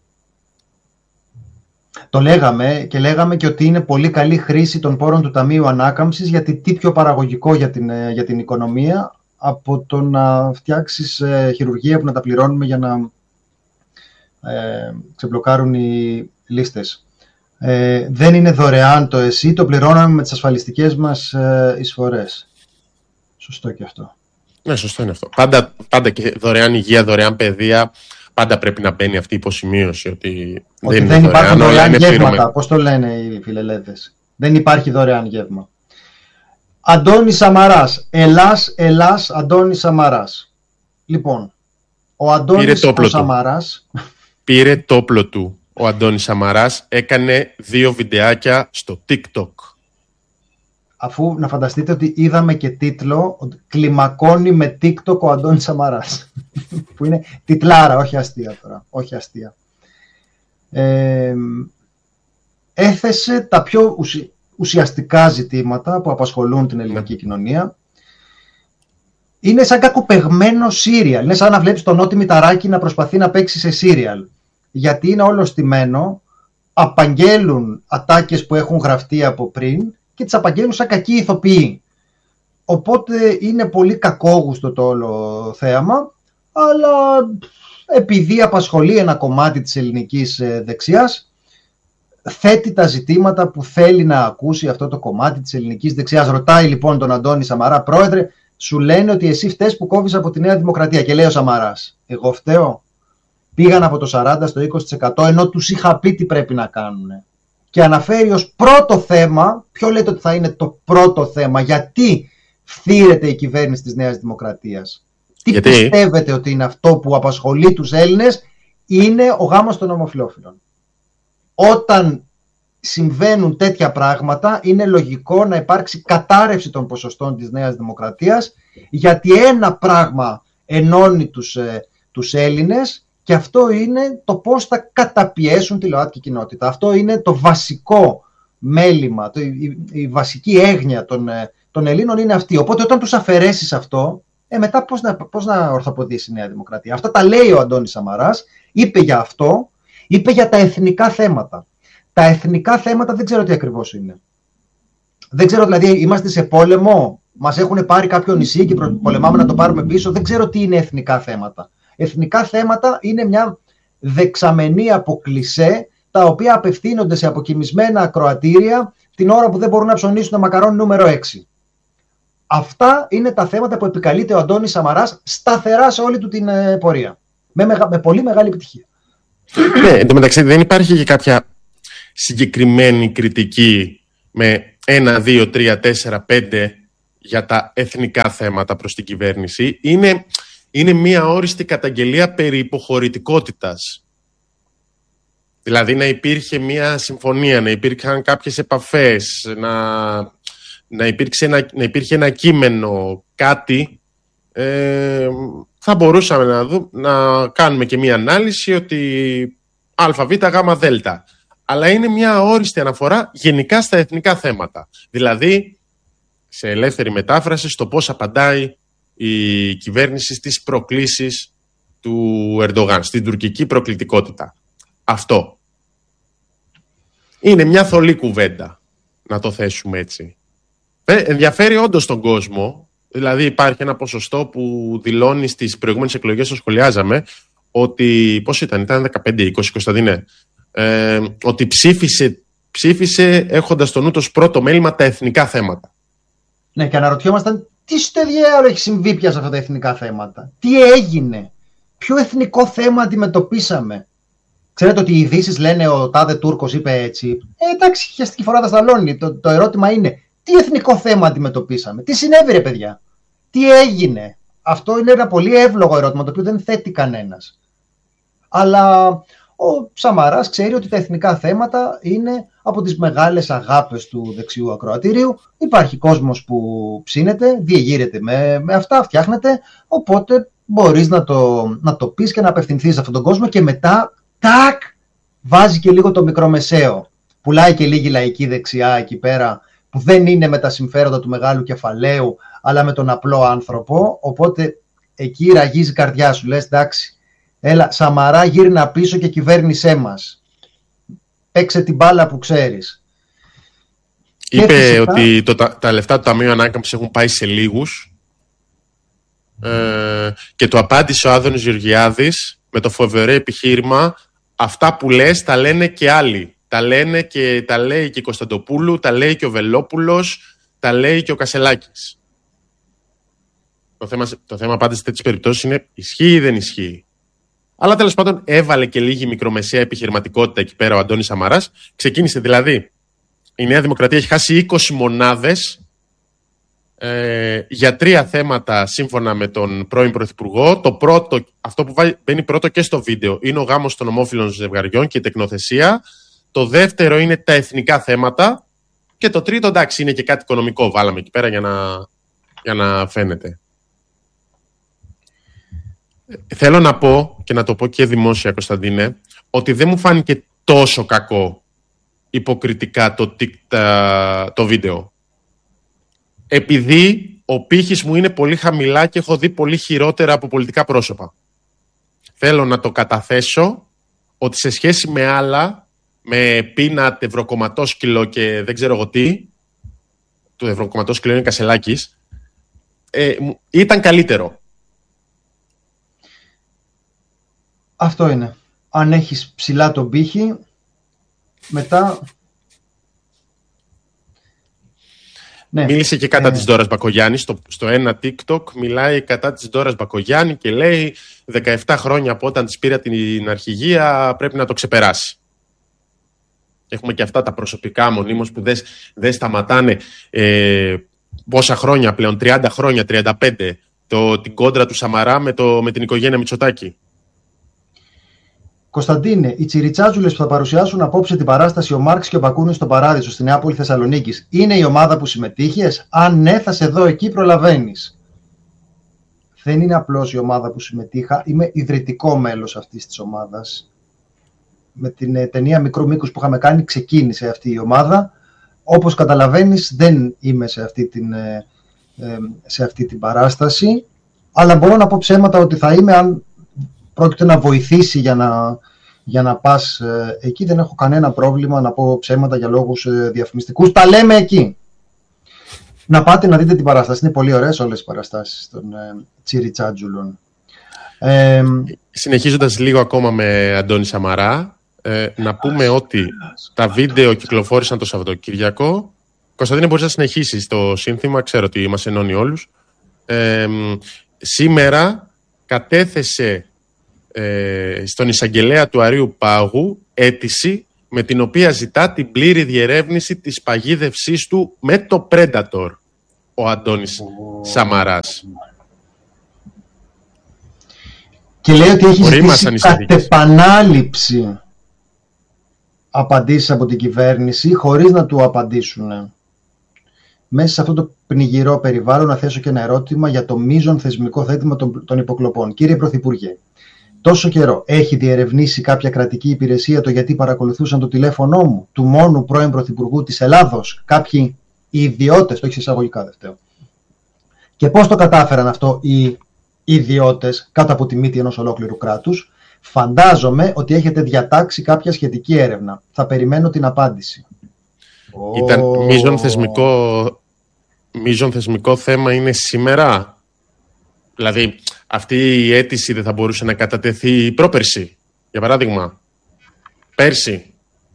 Το λέγαμε και λέγαμε και ότι είναι πολύ καλή χρήση των πόρων του Ταμείου Ανάκαμψης, γιατί τι πιο παραγωγικό για την, για την οικονομία από το να φτιάξεις ε, χειρουργεία που να τα πληρώνουμε για να ε, ξεμπλοκάρουν οι λίστες. Ε, δεν είναι δωρεάν το ΕΣΥ, το πληρώναμε με τις ασφαλιστικές μας ε, εισφορές. Σωστό και αυτό. Ναι, σωστό είναι αυτό. Πάντα, πάντα και δωρεάν υγεία, δωρεάν παιδεία, πάντα πρέπει να μπαίνει αυτή η υποσημείωση ότι, ότι δεν, δεν υπάρχουν δωρεάν γεύματα. Πώς το λένε οι φιλελεύθερες. Δεν υπάρχει δωρεάν γεύμα. Αντώνης Σαμαράς. Ελλάς, Ελλάς, Αντώνης Σαμαράς. Λοιπόν, ο Αντώνης ο Σαμαράς... Πήρε το όπλο του. Ο Αντώνης Σαμαράς έκανε δύο βιντεάκια στο TikTok. Αφού να φανταστείτε ότι είδαμε και τίτλο ότι κλιμακώνει με TikTok ο Αντώνης Σαμαράς. Που είναι τιτλάρα, όχι αστεία τώρα. Όχι αστεία. Ε, έθεσε τα πιο ουσι, ουσιαστικά ζητήματα που απασχολούν την ελληνική ναι. κοινωνία. Είναι σαν κακοπεγμένο σύριαλ. Είναι σαν να βλέπεις τον Νότι Μηταράκη να προσπαθεί να παίξει σε σύριαλ. Γιατί είναι όλο στημένο, απαγγέλουν ατάκες που έχουν γραφτεί από πριν και τις απαγγέλουν σαν κακοί ηθοποιοί. Οπότε είναι πολύ κακόγουστο το όλο θέαμα, αλλά επειδή απασχολεί ένα κομμάτι της ελληνικής δεξιάς, θέτει τα ζητήματα που θέλει να ακούσει αυτό το κομμάτι της ελληνικής δεξιάς. Ρωτάει λοιπόν τον Αντώνη Σαμαρά, πρόεδρε, σου λένε ότι εσύ φταίς που κόβεις από τη Νέα Δημοκρατία. Και λέει ο Σαμαράς, εγώ φταίω. Πήγαν από το σαράντα στο είκοσι τοις εκατό, ενώ τους είχα πει τι πρέπει να κάνουν. Και αναφέρει ως πρώτο θέμα, ποιο λέτε ότι θα είναι το πρώτο θέμα, γιατί φθήρεται η κυβέρνηση της Νέας Δημοκρατίας. Τι γιατί? Πιστεύετε ότι είναι αυτό που απασχολεί τους Έλληνες? Είναι ο γάμος των ομοφυλόφιλων. Όταν συμβαίνουν τέτοια πράγματα, είναι λογικό να υπάρξει κατάρρευση των ποσοστών της Νέας Δημοκρατίας, γιατί ένα πράγμα ενώνει τους, ε, τους Έλληνες, και αυτό είναι το πώς θα καταπιέσουν τη ΛΟΑΤΚΙ κοινότητα. Αυτό είναι το βασικό μέλημα, το, η, η βασική έγνοια των, των Ελλήνων είναι αυτή. Οπότε όταν τους αφαιρέσεις αυτό, ε, μετά πώς να, πώς να ορθοποδήσει η Νέα Δημοκρατία. Αυτά τα λέει ο Αντώνης Σαμαράς, είπε για αυτό, είπε για τα εθνικά θέματα. Τα εθνικά θέματα δεν ξέρω τι ακριβώς είναι. Δεν ξέρω, δηλαδή είμαστε σε πόλεμο, μας έχουν πάρει κάποιο νησί και πολεμάμε να το πάρουμε πίσω. Δεν ξέρω τι είναι εθνικά θέματα. Εθνικά θέματα είναι μια δεξαμενή από κλισέ, τα οποία απευθύνονται σε αποκοιμισμένα ακροατήρια την ώρα που δεν μπορούν να ψωνίσουν το μακαρόνι νούμερο έξι. Αυτά είναι τα θέματα που επικαλείται ο Αντώνης Σαμαράς σταθερά σε όλη του την ε, πορεία. Με, μεγα, με πολύ μεγάλη επιτυχία. Ναι, εν τω μεταξύ δεν υπάρχει και κάποια συγκεκριμένη κριτική με ένα, δύο, τρία, τέσσερα, πέντε για τα εθνικά θέματα προς την κυβέρνηση. Είναι, είναι μια όριστη καταγγελία περί υποχωρητικότητας. Δηλαδή να υπήρχε μια συμφωνία, να υπήρχαν κάποιες επαφές, να, να, υπήρξε ένα, να υπήρχε ένα κείμενο, κάτι, ε, θα μπορούσαμε να, δω, να κάνουμε και μια ανάλυση ότι α, β, γ, δ. Αλλά είναι μια αόριστη αναφορά γενικά στα εθνικά θέματα. Δηλαδή, σε ελεύθερη μετάφραση, στο πώς απαντάει η κυβέρνηση στις προκλήσεις του Ερντογάν, στην τουρκική προκλητικότητα. Αυτό. Είναι μια θολή κουβέντα, να το θέσουμε έτσι. Ε, ενδιαφέρει όντως τον κόσμο. Δηλαδή υπάρχει ένα ποσοστό που δηλώνει στις προηγούμενες εκλογές, το σχολιάζαμε, ότι, πώς ήταν, ήταν δεκαπέντε είκοσι, Κωνσταντίνε, ε, ότι ψήφισε, ψήφισε έχοντας στο νου του πρώτο μέλημα τα εθνικά θέματα. Ναι, και αναρωτιόμασταν τι στο διάολο έχει συμβεί πια σε αυτά τα εθνικά θέματα. Τι έγινε, ποιο εθνικό θέμα αντιμετωπίσαμε. Ξέρετε ότι οι ειδήσεις λένε ο τάδε Τούρκος είπε έτσι. Ε, εντάξει, χιαστική φορά τα σταλώνει. Το, το ερώτημα είναι τι εθνικό θέμα αντιμετωπίσαμε, τι συνέβη ρε παιδιά, τι έγινε. Αυτό είναι ένα πολύ εύλογο ερώτημα το οποίο δεν θέτει κανένας. Αλλά ο Σαμαράς ξέρει ότι τα εθνικά θέματα είναι από τις μεγάλες αγάπες του δεξιού ακροατηρίου. Υπάρχει κόσμος που ψήνεται, διεγείρεται με, με αυτά, φτιάχνεται, οπότε μπορείς να το, να το πεις και να απευθυνθείς σε αυτόν τον κόσμο και μετά, τάκ, βάζει και λίγο το μικρομεσαίο. Πουλάει και λίγη λαϊκή δεξιά εκεί πέρα, που δεν είναι με τα συμφέροντα του μεγάλου κεφαλαίου, αλλά με τον απλό άνθρωπο, οπότε εκεί ραγίζει η καρδιά σου, λες εντάξει, έλα Σαμαρά γύρνα πίσω και κυβέρνησέ μας. Παίξε την μπάλα που ξέρεις. Είπε φυσικά ότι το, τα, τα λεφτά του Ταμείου Ανάκαμψης έχουν πάει σε λίγους ε, και το απάντησε ο Άδωνης Γεωργιάδης με το φοβερό επιχείρημα αυτά που λες τα λένε και άλλοι. Τα λένε και τα λέει και η Κωνσταντοπούλου, τα λέει και ο Βελόπουλος, τα λέει και ο Κασελάκης. Το θέμα, το θέμα πάντα σε τέτοιες περιπτώσεις είναι ισχύει ή δεν ισχύει. Αλλά τέλος πάντων έβαλε και λίγη μικρομεσαία επιχειρηματικότητα εκεί πέρα ο Αντώνης Σαμαράς. Ξεκίνησε δηλαδή. Η Νέα Δημοκρατία έχει χάσει είκοσι μονάδες ε, για τρία θέματα σύμφωνα με τον πρώην Πρωθυπουργό. Το πρώτο, αυτό που μπαίνει πρώτο και στο βίντεο, είναι ο γάμος των ομόφυλων ζευγαριών και η τεκνοθεσία. Το δεύτερο είναι τα εθνικά θέματα. Και το τρίτο, εντάξει, είναι και κάτι οικονομικό. Βάλαμε εκεί πέρα για να, για να φαίνεται. Θέλω να πω, και να το πω και δημόσια, Κωνσταντίνε, ότι δεν μου φάνηκε τόσο κακό υποκριτικά το, το, το βίντεο. Επειδή ο πύχης μου είναι πολύ χαμηλά και έχω δει πολύ χειρότερα από πολιτικά πρόσωπα. Θέλω να το καταθέσω ότι σε σχέση με άλλα, με πίνατ, ευρωκομματόσκυλο και δεν ξέρω εγώ τι, το ευρωκομματόσκυλο είναι Κασελάκης, ε, ήταν καλύτερο. Αυτό είναι. Αν έχεις ψηλά τον πύχη, μετά... Ναι. Μίλησε και κατά ε... της Ντόρας Μπακογιάννη. Στο, στο ένα TikTok μιλάει κατά της Ντόρας Μπακογιάννη και λέει δεκαεπτά χρόνια από όταν της πήρα την αρχηγία πρέπει να το ξεπεράσει. Έχουμε και αυτά τα προσωπικά μονίμως που δεν, δεν σταματάνε ε, πόσα χρόνια πλέον, τριάντα χρόνια, τριάντα πέντε, το, την κόντρα του Σαμαρά με, το, με την οικογένεια Μητσοτάκη. Κωνσταντίνε, οι τσιριτσάτζουλες που θα παρουσιάσουν απόψε την παράσταση Ο Μάρξ και ο Μπακούνης στο Παράδεισο στη Νεάπολη Θεσσαλονίκης είναι η ομάδα που συμμετείχες? Αν ναι, θα σε δω εκεί, προλαβαίνεις. Δεν είναι απλώς η ομάδα που συμμετείχα, είμαι ιδρυτικό μέλος αυτής της ομάδας. Με την ταινία μικρού μήκους που είχαμε κάνει ξεκίνησε αυτή η ομάδα. Όπως καταλαβαίνεις δεν είμαι σε αυτή την, σε αυτή την παράσταση, αλλά μπορώ να πω ψέματα ότι θα είμαι αν πρόκειται να βοηθήσει για να, για να πας ε, εκεί. Δεν έχω κανένα πρόβλημα να πω ψέματα για λόγους ε, διαφημιστικούς. Τα λέμε εκεί. Να πάτε να δείτε την παράσταση. Είναι πολύ ωραίες όλες οι παραστάσεις των ε, τσιριτσάτζουλων. Ε, Συνεχίζοντας λίγο ακόμα με Αντώνη Σαμαρά, ε, να πούμε ότι τα βίντεο κυκλοφόρησαν το Σαββατοκύριακο. Κωνσταντίνε, μπορείς να συνεχίσεις το σύνθημα. Ξέρω ότι μας ενώνει όλους. Ε, σήμερα κατέθεσε στον εισαγγελέα του Αρείου Πάγου αίτηση με την οποία ζητά την πλήρη διερεύνηση της παγίδευσής του με το Predator, ο Αντώνης oh. Σαμαράς. Και λέει ότι έχει ζητήσει κατ' επανάληψη απαντήσεις από την κυβέρνηση χωρίς να του απαντήσουν. Μέσα σε αυτό το πνιγυρό περιβάλλον να θέσω και ένα ερώτημα για το μείζον θεσμικό θέτημα των, των υποκλοπών. Κύριε Πρωθυπουργέ, τόσο καιρό έχει διερευνήσει κάποια κρατική υπηρεσία το γιατί παρακολουθούσαν το τηλέφωνό μου του μόνου πρώην Πρωθυπουργού της Ελλάδος, κάποιοι ιδιώτες, το έχει εισαγωγικά δευτέω. Και πώς το κατάφεραν αυτό οι ιδιώτες κάτω από τη μύτη ενός ολόκληρου κράτους? Φαντάζομαι ότι έχετε διατάξει κάποια σχετική έρευνα. Θα περιμένω την απάντηση. Ήταν oh. μείζον θεσμικό, μείζον θεσμικό θέμα είναι σήμερα. Δηλαδή, αυτή η αίτηση δεν θα μπορούσε να κατατεθεί πρόπερση, για παράδειγμα, πέρσι.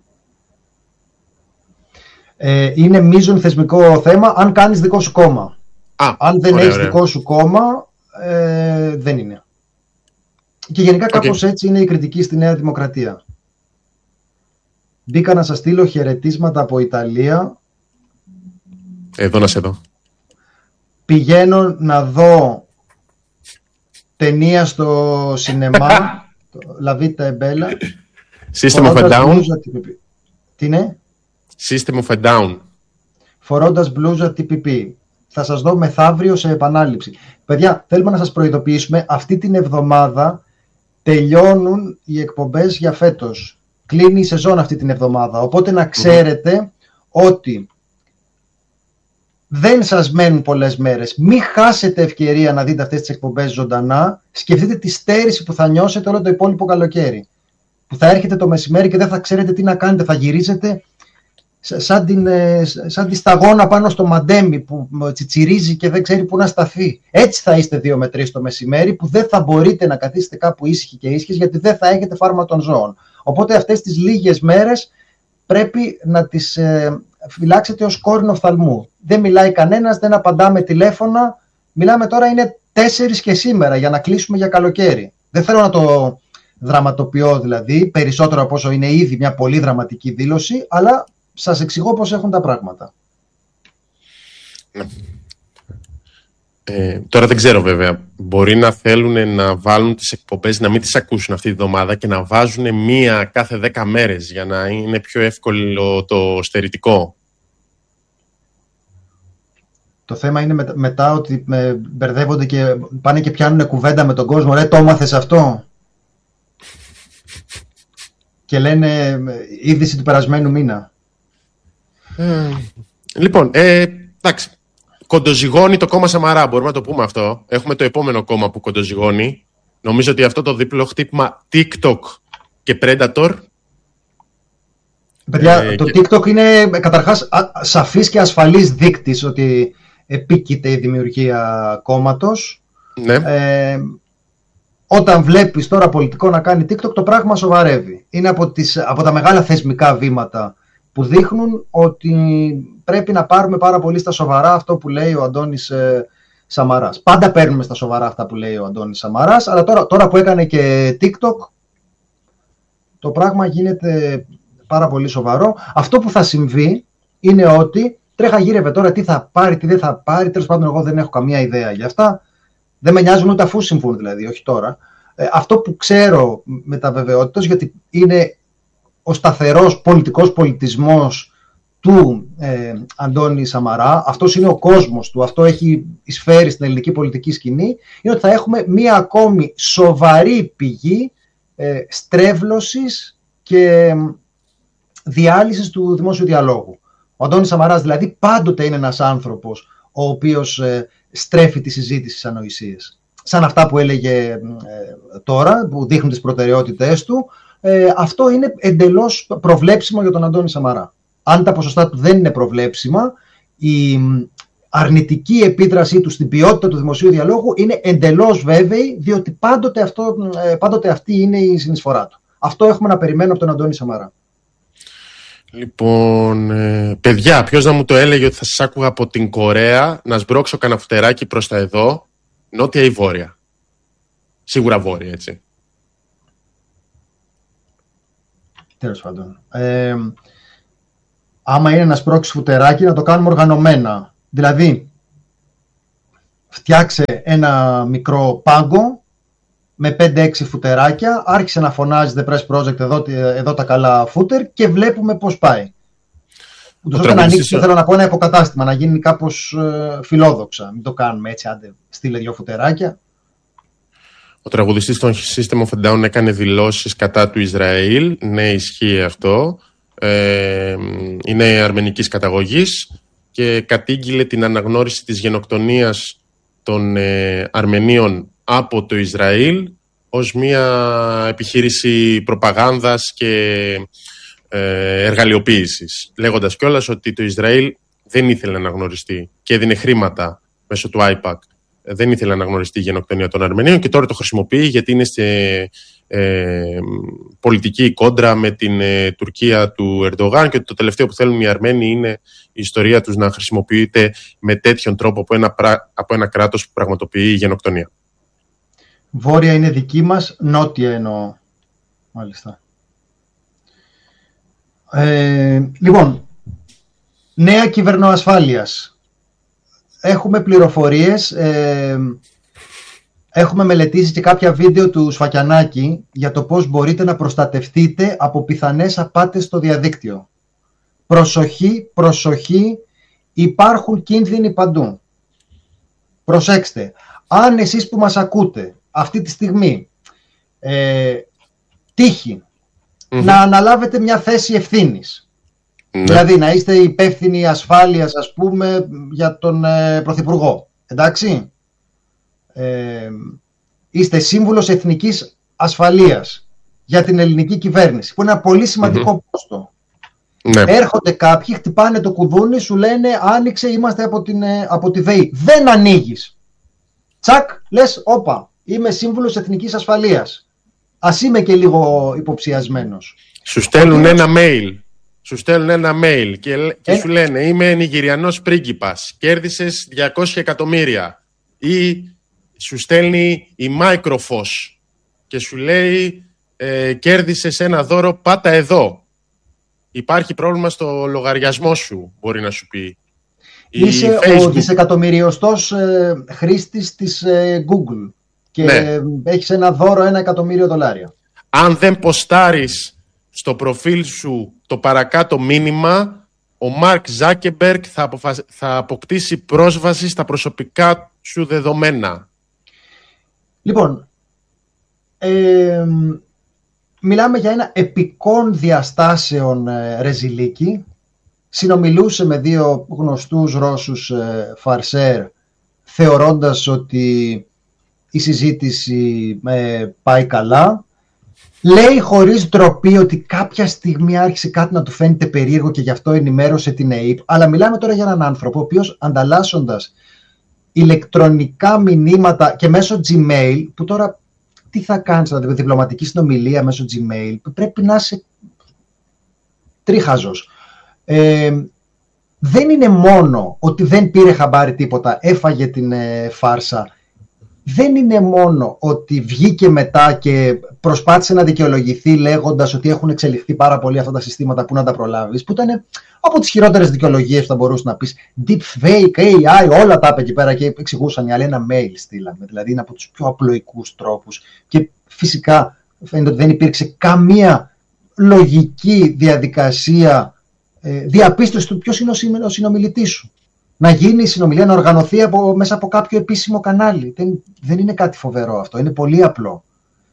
Ε, είναι μείζον θεσμικό θέμα αν κάνεις δικό σου κόμμα. Α, αν δεν ωραία, έχεις ωραία. δικό σου κόμμα, ε, δεν είναι. Και γενικά κάπως okay. έτσι είναι η κριτική στη Νέα Δημοκρατία. Μπήκα να σας στείλω χαιρετίσματα από Ιταλία. Εδώ να σε δω. Πηγαίνω να δω ταινία στο σινεμά, La Vita è Bella. System of a Down. Τι είναι? System of a Down. Φορώντας μπλούζα τι πι πι. Θα σας δω μεθαύριο σε επανάληψη. Παιδιά, θέλουμε να σας προειδοποιήσουμε, αυτή την εβδομάδα τελειώνουν οι εκπομπές για φέτος. Κλείνει η σεζόν αυτή την εβδομάδα. Οπότε να ξέρετε mm-hmm. ότι δεν σας μένουν πολλές μέρες. Μην χάσετε ευκαιρία να δείτε αυτές τις εκπομπές ζωντανά. Σκεφτείτε τη στέρηση που θα νιώσετε όλο το υπόλοιπο καλοκαίρι. Που θα έρχεται το μεσημέρι και δεν θα ξέρετε τι να κάνετε. Θα γυρίζετε σαν, την, σαν τη σταγόνα πάνω στο μαντέμι που τσιτσιρίζει και δεν ξέρει πού να σταθεί. Έτσι θα είστε δύο με τρεις το μεσημέρι, που δεν θα μπορείτε να καθίσετε κάπου ήσυχοι και ήσυχες, γιατί δεν θα έχετε φάρμα των ζώων. Οπότε αυτές τις λίγες μέρες πρέπει να τις ε, φυλάξετε ως κόρνο οφθαλμού. Δεν μιλάει κανένας, δεν απαντάμε τηλέφωνα. Μιλάμε τώρα, είναι τέσσερις και σήμερα για να κλείσουμε για καλοκαίρι. Δεν θέλω να το δραματοποιώ δηλαδή, περισσότερο από όσο είναι ήδη μια πολύ δραματική δήλωση, αλλά σας εξηγώ πώς έχουν τα πράγματα. Ναι. Ε, τώρα δεν ξέρω βέβαια. Μπορεί να θέλουν να βάλουν τις εκπομπές, να μην τις ακούσουν αυτή τη βδομάδα και να βάζουν μία κάθε δέκα μέρες για να είναι πιο εύκολο το στερητικό. Το θέμα είναι με, μετά ότι με μπερδεύονται και πάνε και πιάνουν κουβέντα με τον κόσμο. Ρε, το έμαθες αυτό? Και λένε είδηση του περασμένου μήνα. Ε, λοιπόν, ε, εντάξει. Κοντοζυγώνει το κόμμα Σαμαρά, μπορούμε να το πούμε αυτό. Έχουμε το επόμενο κόμμα που κοντοζυγώνει. Νομίζω ότι αυτό το διπλό χτύπημα TikTok και Predator. Παιδιά, ε, το και... TikTok είναι καταρχάς σαφής και ασφαλής δείκτης ότι επίκειται η δημιουργία κόμματος. Ναι. Ε, όταν βλέπεις τώρα πολιτικό να κάνει TikTok, το πράγμα σοβαρεύει. Είναι από, τις, από τα μεγάλα θεσμικά βήματα που δείχνουν ότι πρέπει να πάρουμε πάρα πολύ στα σοβαρά αυτό που λέει ο Αντώνης ε, Σαμαράς. Πάντα παίρνουμε στα σοβαρά αυτά που λέει ο Αντώνης Σαμαράς, αλλά τώρα, τώρα που έκανε και TikTok, το πράγμα γίνεται πάρα πολύ σοβαρό. Αυτό που θα συμβεί είναι ότι τρέχα γύρευε τώρα τι θα πάρει, τι δεν θα πάρει. Τέλος πάντων, εγώ δεν έχω καμία ιδέα για αυτά. Δεν με νοιάζουν ούτε αφού συμβούν δηλαδή, όχι τώρα. Ε, αυτό που ξέρω με τα βεβαιότητας, γιατί είναι ο σταθερός πολιτικός πολιτισμός του ε, Αντώνη Σαμαρά, αυτός είναι ο κόσμος του, αυτό έχει εισφέρει στην ελληνική πολιτική σκηνή, είναι ότι θα έχουμε μία ακόμη σοβαρή πηγή ε, στρέβλωσης και ε, διάλυσης του δημόσιου διαλόγου. Ο Αντώνης Σαμαράς δηλαδή πάντοτε είναι ένας άνθρωπος ο οποίος ε, στρέφει τη συζήτηση στις ανοησίες. Σαν αυτά που έλεγε ε, τώρα, που δείχνουν τις προτεραιότητές του, ε, αυτό είναι εντελώς προβλέψιμο για τον Αντώνη Σαμαρά. Αν τα ποσοστά του δεν είναι προβλέψιμα, η αρνητική επίδρασή του στην ποιότητα του δημοσίου διαλόγου είναι εντελώς βέβαιη, διότι πάντοτε, αυτό, πάντοτε αυτή είναι η συνεισφορά του. Αυτό έχουμε να περιμένουμε από τον Αντώνη Σαμαρά. Λοιπόν, ε, παιδιά, ποιος να μου το έλεγε ότι θα σας άκουγα από την Κορέα να σμπρώξω κανένα φτεράκι προς τα εδώ, νότια ή βόρεια? Σίγουρα βόρεια, έτσι. τέλος πάντων. Ε, άμα είναι να σπρώξει φουτεράκι, να το κάνουμε οργανωμένα. Δηλαδή, φτιάξε ένα μικρό πάγκο με πέντε έξι φουτεράκια, άρχισε να φωνάζει The Press Project, εδώ, εδώ τα καλά φούτερ και βλέπουμε πώς πάει. Ούτως ώστε να ανοίξει, θέλω να πω, ένα υποκατάστημα, να γίνει κάπως ε, φιλόδοξα. Μην το κάνουμε έτσι, άντε, στείλε δυο φουτεράκια. Ο τραγουδιστής των System of a Down έκανε δηλώσεις κατά του Ισραήλ. Ναι, ισχύει αυτό. Ε, είναι αρμενικής καταγωγής και κατήγγειλε την αναγνώριση της γενοκτονίας των ε, Αρμενίων από το Ισραήλ ως μια επιχείρηση προπαγάνδας και ε, εργαλειοποίησης, λέγοντας κιόλας ότι το Ισραήλ δεν ήθελε να αναγνωριστεί και έδινε χρήματα μέσω του άιπακ. Δεν ήθελε να αναγνωριστεί η γενοκτονία των Αρμενίων και τώρα το χρησιμοποιεί γιατί είναι σε ε, πολιτική κόντρα με την ε, Τουρκία του Ερντογάν και το τελευταίο που θέλουν οι Αρμένοι είναι η ιστορία τους να χρησιμοποιείται με τέτοιον τρόπο από ένα, από ένα κράτος που πραγματοποιεί η γενοκτονία. Βόρεια είναι δική μας, νότια εννοώ. Μάλιστα. Ε, λοιπόν, νέα κυβερνοασφάλειας. Έχουμε πληροφορίες, ε, έχουμε μελετήσει και κάποια βίντεο του Σφακιανάκη για το πώς μπορείτε να προστατευτείτε από πιθανές απάτες στο διαδίκτυο. Προσοχή, προσοχή, υπάρχουν κίνδυνοι παντού. Προσέξτε, αν εσείς που μας ακούτε αυτή τη στιγμή ε, τύχει mm-hmm. να αναλάβετε μια θέση ευθύνης, ναι. Δηλαδή να είστε υπεύθυνοι ασφάλειας, ας πούμε, για τον ε, Πρωθυπουργό. Εντάξει. Ε, είστε σύμβουλος εθνικής ασφαλείας για την ελληνική κυβέρνηση, που είναι ένα πολύ σημαντικό mm-hmm. πόστο. Ναι. Έρχονται κάποιοι, χτυπάνε το κουδούνι, σου λένε άνοιξε, είμαστε από, την, από τη ΔΕΗ. Δεν ανοίγεις. Τσακ, λες, όπα, είμαι σύμβουλος εθνικής ασφαλείας. Ας είμαι και λίγο υποψιασμένος. Σου στέλνουν ένα mail. Σου στέλνουν ένα mail και, και ε... σου λένε είμαι Νιγηριανός πρίγκιπας, κέρδισες διακόσια εκατομμύρια. Ή σου στέλνει η Microfoss και σου λέει ε, κέρδισες ένα δώρο, πάτα εδώ. Υπάρχει πρόβλημα στο λογαριασμό σου, μπορεί να σου πει. Είσαι ο δισεκατομμυριωστός ε, χρήστης της ε, Google και ναι. ε, έχεις ένα δώρο ένα εκατομμύριο δολάρια. Αν δεν ποστάρεις στο προφίλ σου το παρακάτω μήνυμα, ο Μάρκ Ζάκεμπεργκ θα, αποφασ... θα αποκτήσει πρόσβαση στα προσωπικά σου δεδομένα. Λοιπόν, ε, μιλάμε για ένα επικών διαστάσεων ε, ρεζιλίκι. Συνομιλούσε με δύο γνωστούς Ρώσους ε, φαρσέρ, θεωρώντας ότι η συζήτηση ε, πάει καλά. Λέει χωρίς ντροπή ότι κάποια στιγμή άρχισε κάτι να του φαίνεται περίεργο και γι' αυτό ενημέρωσε την ΕΕΠ. Αλλά μιλάμε τώρα για έναν άνθρωπο ο οποίος ανταλλάσσοντας ηλεκτρονικά μηνύματα και μέσω Gmail, που τώρα τι θα κάνεις, δηλαδή διπλωματική συνομιλία μέσω Gmail, που πρέπει να είσαι τρίχαζος. Ε, δεν είναι μόνο ότι δεν πήρε χαμπάρι τίποτα, έφαγε την ε, φάρσα. Δεν είναι μόνο ότι βγήκε μετά και προσπάθησε να δικαιολογηθεί λέγοντας ότι έχουν εξελιχθεί πάρα πολύ αυτά τα συστήματα που να τα προλάβεις, που ήταν από τις χειρότερες δικαιολογίες που θα μπορούσε να πεις. Deepfake, έι άι, όλα τα είπε εκεί πέρα και εξηγούσαν οι άλλοι. Ένα mail στείλαμε, δηλαδή είναι από τους πιο απλοϊκούς τρόπους. Και φυσικά φαίνεται ότι δεν υπήρξε καμία λογική διαδικασία ε, διαπίστωση του ποιος είναι ο συνομιλητής σου. Να γίνει η συνομιλία, να οργανωθεί από, μέσα από κάποιο επίσημο κανάλι. Δεν, δεν είναι κάτι φοβερό αυτό, είναι πολύ απλό.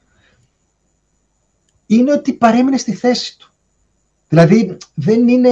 Είναι ότι παρέμεινε στη θέση του. Δηλαδή δεν είναι...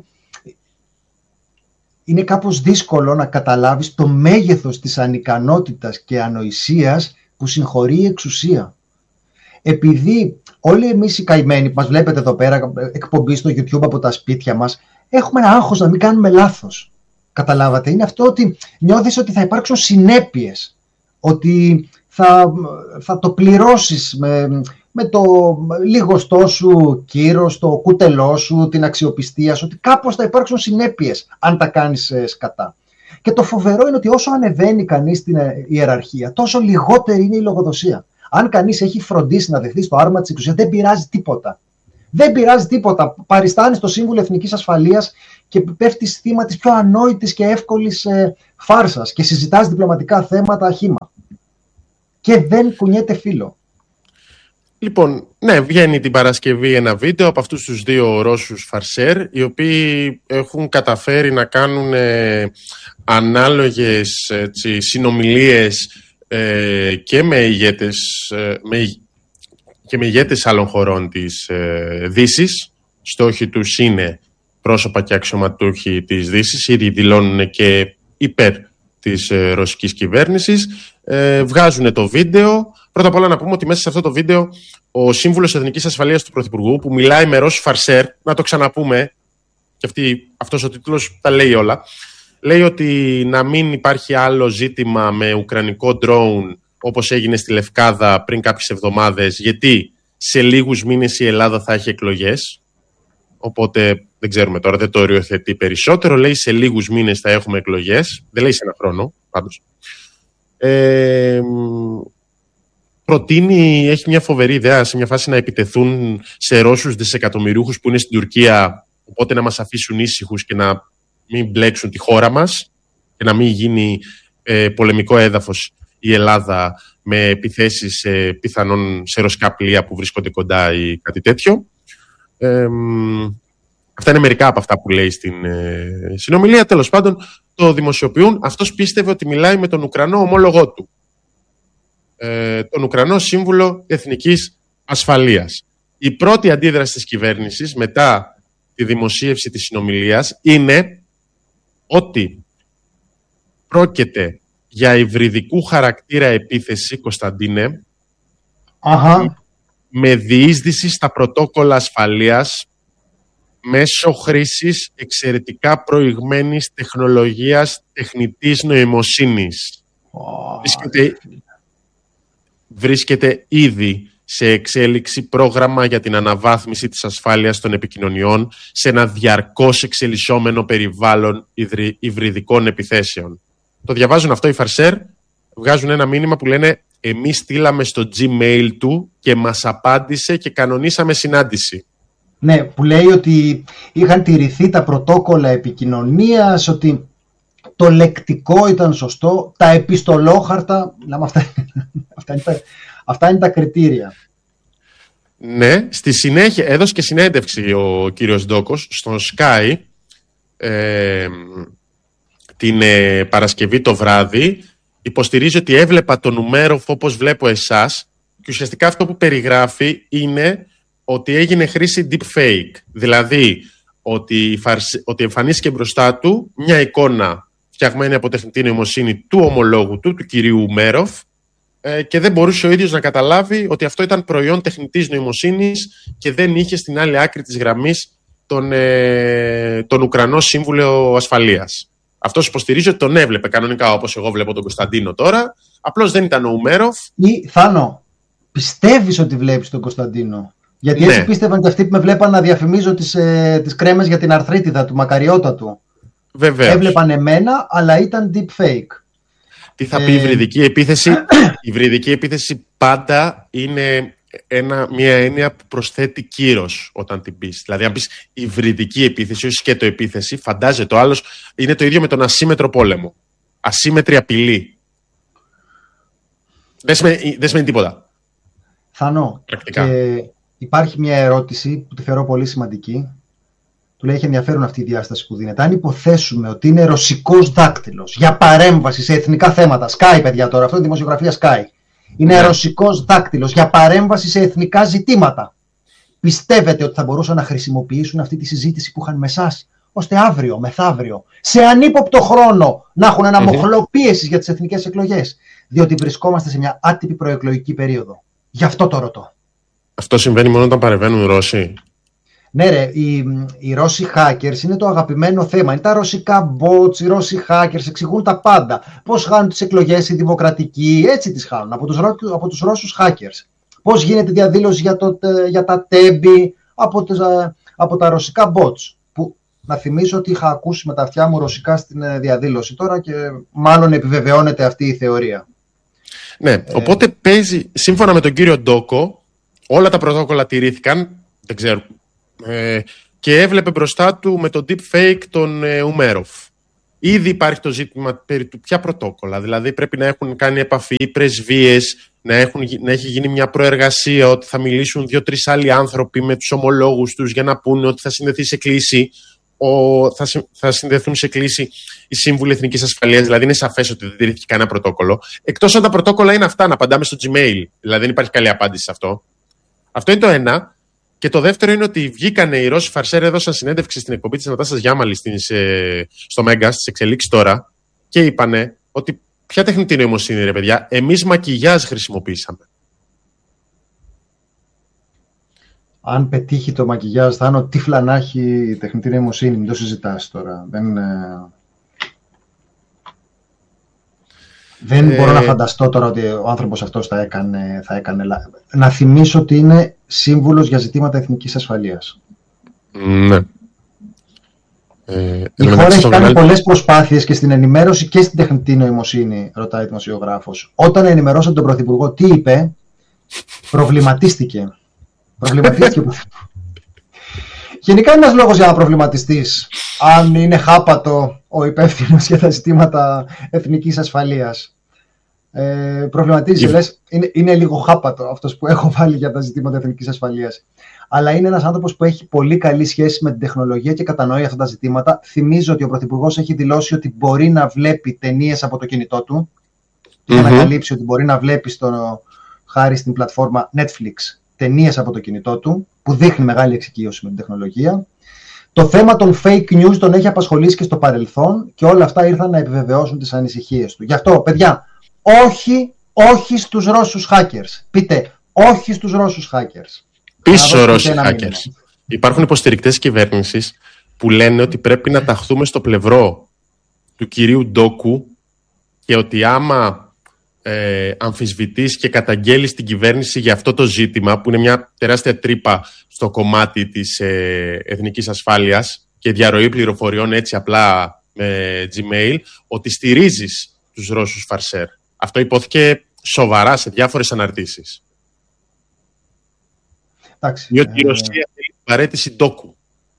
Είναι κάπως δύσκολο να καταλάβεις το μέγεθος της ανικανότητας και ανοησίας που συγχωρεί η εξουσία. Επειδή όλοι εμείς οι καημένοι που μας βλέπετε εδώ πέρα, εκπομπή στο YouTube από τα σπίτια μας, έχουμε ένα άγχος να μην κάνουμε λάθος. Καταλάβατε, είναι αυτό ότι νιώθεις ότι θα υπάρξουν συνέπειες, ότι θα, θα το πληρώσεις με, με το λίγοστό σου κύρος, το κούτελό σου, την αξιοπιστία σου, ότι κάπως θα υπάρξουν συνέπειες αν τα κάνεις σκατά. Και το φοβερό είναι ότι όσο ανεβαίνει κανείς στην ιεραρχία, τόσο λιγότερη είναι η λογοδοσία. Αν κανείς έχει φροντίσει να δεχθεί στο άρμα της εξουσίας, δεν πειράζει τίποτα. Δεν πειράζει τίποτα. Παριστάνει στο Σύμβουλο Εθνικής Ασφαλείας και πέφτει θύμα της πιο ανόητης και εύκολης ε, φάρσας και συζητάς διπλωματικά θέματα χύμα. Και δεν κουνιέται φύλλο. Λοιπόν, ναι, βγαίνει την Παρασκευή ένα βίντεο από αυτούς τους δύο Ρώσους φαρσέρ, οι οποίοι έχουν καταφέρει να κάνουν ε, ανάλογες έτσι, συνομιλίες ε, και με ηγέτες, ε, με, και με ηγέτες άλλων χωρών της ε, Δύσης. Στόχοι τους είναι πρόσωπα και αξιωματούχοι της Δύσης, ήδη δηλώνουν και υπέρ της ε, ρωσικής κυβέρνησης. Ε, βγάζουν το βίντεο. Πρώτα απ' όλα να πούμε ότι μέσα σε αυτό το βίντεο ο Σύμβουλος Εθνικής Ασφαλείας του Πρωθυπουργού, που μιλάει με Ρώσους φαρσέρ, να το ξαναπούμε, και αυτή, αυτός ο τίτλος τα λέει όλα, λέει ότι να μην υπάρχει άλλο ζήτημα με ουκρανικό drone όπως έγινε στη Λευκάδα πριν κάποιες εβδομάδες, γιατί σε λίγους μήνες η Ελλάδα θα έχει εκλογές. Οπότε δεν ξέρουμε τώρα, δεν το οριοθετεί περισσότερο. Λέει σε λίγους μήνες θα έχουμε εκλογές. Δεν λέει σε ένα χρόνο, πάντως. Ε, προτείνει, έχει μια φοβερή ιδέα σε μια φάση να επιτεθούν σε Ρώσους δισεκατομμυρίουχους που είναι στην Τουρκία, οπότε να μας αφήσουν ήσυχους και να μην μπλέξουν τη χώρα μας και να μην γίνει ε, πολεμικό έδαφος η Ελλάδα με επιθέσεις ε, πιθανόν σε ρωσικά πλοία που βρίσκονται κοντά ή κάτι τέτοιο. Ε, αυτά είναι μερικά από αυτά που λέει στην ε, συνομιλία. Τέλος πάντων, το δημοσιοποιούν. Αυτός πίστευε ότι μιλάει με τον Ουκρανό ομόλογό του, ε, τον Ουκρανό Σύμβουλο Εθνικής Ασφαλείας. Η πρώτη αντίδραση της κυβέρνησης μετά τη δημοσίευση της συνομιλίας είναι ότι πρόκειται για υβριδικού χαρακτήρα επίθεση, Κωνσταντίνε, Αχα. με διείσδυση στα πρωτόκολλα ασφαλείας μέσω χρήσης εξαιρετικά προηγμένης τεχνολογίας τεχνητής νοημοσύνης. Oh. Βρίσκεται, βρίσκεται ήδη σε εξέλιξη πρόγραμμα για την αναβάθμιση της ασφάλειας των επικοινωνιών σε ένα διαρκώς εξελισσόμενο περιβάλλον υβριδικών επιθέσεων. Το διαβάζουν αυτό οι φαρσέρ, βγάζουν ένα μήνυμα που λένε «Εμείς στείλαμε στο Gmail του και μας απάντησε και κανονίσαμε συνάντηση». Ναι, που λέει ότι είχαν τηρηθεί τα πρωτόκολλα επικοινωνίας, ότι το λεκτικό ήταν σωστό, τα επιστολόχαρτα, λέμε, αυτά, αυτά, είναι τα, αυτά είναι τα κριτήρια. Ναι, στη συνέχεια έδωσε και συνέντευξη ο κύριος Ντόκος στο Sky ε, την ε, Παρασκευή το βράδυ. Υποστηρίζει ότι έβλεπα το Νουμέροφ όπως βλέπω εσάς και ουσιαστικά αυτό που περιγράφει είναι ότι έγινε χρήση deepfake. Δηλαδή ότι, ότι εμφανίστηκε μπροστά του μια εικόνα φτιαγμένη από τεχνητή νοημοσύνη του ομολόγου του, του κυρίου Μέροφ, ε, και δεν μπορούσε ο ίδιος να καταλάβει ότι αυτό ήταν προϊόν τεχνητής νοημοσύνης και δεν είχε στην άλλη άκρη της γραμμής τον, ε, τον Ουκρανό Σύμβουλο Ασφαλείας. Αυτός υποστηρίζει ότι τον έβλεπε κανονικά όπως εγώ βλέπω τον Κωνσταντίνο τώρα, απλώς δεν ήταν ο Ουμέροφ. Ή Θάνο, πιστεύεις ότι βλέπεις τον Κωνσταντίνο? Γιατί έτσι ναι. Πίστευαν και αυτοί που με βλέπαν να διαφημίζω τις, ε, τις κρέμες για την αρθρίτιδα του μακαριότατου. Βεβαίως. Έβλεπαν εμένα, αλλά ήταν deepfake. Τι θα πει η υβριδική επίθεση? Η υβριδική επίθεση πάντα είναι ένα, μια έννοια που προσθέτει κύρος όταν την πεις. Δηλαδή, αν πεις υβριδική επίθεση, όχι σκέτο επίθεση, φαντάζεται ο άλλος, είναι το ίδιο με τον ασύμετρο πόλεμο. Ασύμετρη απειλή. Δεν σημαίνει, δεν σημαίνει τίποτα. Θανό, ε, υπάρχει μια ερώτηση που τη θεωρώ πολύ σημαντική. Του λέει, έχει ενδιαφέρον αυτή η διάσταση που δίνεται. Αν υποθέσουμε ότι είναι ρωσικός δάκτυλος για παρέμβαση σε εθνικά θέματα, Sky, παιδιά, τώρα, αυτό είναι δημοσιογραφία Sky. Είναι yeah. ρωσικός δάκτυλος για παρέμβαση σε εθνικά ζητήματα. Πιστεύετε ότι θα μπορούσαν να χρησιμοποιήσουν αυτή τη συζήτηση που είχαν με εσάς, ώστε αύριο, μεθαύριο, σε ανύποπτο χρόνο, να έχουν ένα mm-hmm. μοχλό πίεσης για τις εθνικές εκλογές? Διότι βρισκόμαστε σε μια άτυπη προεκλογική περίοδο. Γι' αυτό το ρωτώ. Αυτό συμβαίνει μόνο όταν παρεμβαίνουν οι Ρώσοι. Ναι ρε, οι, οι Ρώσοι hackers είναι το αγαπημένο θέμα. Είναι τα ρωσικά bots, οι Ρώσοι hackers εξηγούν τα πάντα. Πώς χάνουν τις εκλογές οι δημοκρατικοί, έτσι τις χάνουν, από τους, από τους Ρώσους hackers. Πώς γίνεται διαδήλωση για, το, για τα τέμπη από, από τα ρωσικά bots. Που να θυμίσω ότι είχα ακούσει με τα αυτιά μου ρωσικά στην διαδήλωση τώρα και μάλλον επιβεβαιώνεται αυτή η θεωρία. Ναι, ε... οπότε παίζει, σύμφωνα με τον κύριο Ντόκο, όλα τα πρωτόκολλα τηρήθηκαν. Δεν ξέρω ε, και έβλεπε μπροστά του με το deepfake τον ε, Ουμέροφ. Ήδη υπάρχει το ζήτημα περί του ποια πρωτόκολλα. Δηλαδή πρέπει να έχουν κάνει επαφή οι πρεσβείες, να, έχουν, να έχει γίνει μια προεργασία ότι θα μιλήσουν δύο-τρεις άλλοι άνθρωποι με τους ομολόγους τους για να πούνε ότι θα συνδεθεί σε κλίση. Ο, θα, θα συνδεθούν σε κλίση οι σύμβουλοι εθνικής ασφαλείας, δηλαδή είναι σαφές ότι δεν τηρήθηκε κανένα πρωτόκολλο. Εκτός αν τα πρωτόκολλα είναι αυτά, να απαντάμε στο Gmail. Δηλαδή δεν υπάρχει καλή απάντηση σε αυτό. Αυτό είναι το ένα. Και το δεύτερο είναι ότι βγήκανε οι Ρώσοι φαρσέρ, έδωσαν συνέντευξη στην εκπομπή της Νατάσας Γιάμαλη στο Μέγκα, στις εξελίξεις τώρα, και είπανε ότι ποια τεχνητή νοημοσύνη, ρε παιδιά, εμείς μακιγιάζ χρησιμοποίησαμε. Αν πετύχει το μακιγιάζ, θα είναι τύφλα να έχει τεχνητή νοημοσύνη. Μην το συζητάς τώρα. Δεν, δεν ε... μπορώ να φανταστώ τώρα ότι ο άνθρωπος αυτός θα έκανε, θα έκανε... Να θυμίσω ότι είναι σύμβουλος για ζητήματα εθνικής ασφαλείας. Ναι. Ε, η χώρα έχει κάνει μεγάλη... πολλές προσπάθειες και στην ενημέρωση και στην τεχνητή νοημοσύνη, ρωτάει δημοσιογράφος. Όταν ενημερώσαν τον Πρωθυπουργό, τι είπε, προβληματίστηκε. Προβληματίστηκε. Γενικά είναι ένας λόγος για να προβληματιστείς αν είναι χάπατο ο υπεύθυνος για τα ζητήματα εθνικής ασφαλείας. Ε, προβληματίζεις, λες, είναι, είναι λίγο χάπατο αυτός που έχω βάλει για τα ζητήματα εθνικής ασφαλείας. Αλλά είναι ένας άνθρωπος που έχει πολύ καλή σχέση με την τεχνολογία και κατανοεί αυτά τα ζητήματα. Θυμίζω ότι ο Πρωθυπουργός έχει δηλώσει ότι μπορεί να βλέπει ταινίες από το κινητό του mm-hmm. για να καλύψει ότι μπορεί να βλέπει στο, χάρη στην πλατφόρμα Netflix ταινίες από το κινητό του, που δείχνει μεγάλη εξοικείωση με την τεχνολογία. Το θέμα των fake news τον έχει απασχολήσει και στο παρελθόν και όλα αυτά ήρθαν να επιβεβαιώσουν τις ανησυχίες του. Γι' αυτό, παιδιά, όχι, όχι στους Ρώσους hackers. Πείτε, όχι στους Ρώσους hackers. Πίσω Ρώσοι hackers. Υπάρχουν υποστηρικτές κυβέρνησης που λένε ότι πρέπει να ταχθούμε στο πλευρό του κυρίου Ντόκου και ότι άμα ε, αμφισβητείς και καταγγέλεις την κυβέρνηση για αυτό το ζήτημα, που είναι μια τεράστια τρύπα στο κομμάτι της ε, εθνικής ασφάλειας και διαρροή πληροφοριών έτσι απλά με Gmail, ότι στηρίζεις τους Ρώσους φαρσέρ. Αυτό υπόθηκε σοβαρά σε διάφορες αναρτήσεις. Διότι η Ρωσία θέλει την παραίτηση Ντόκου.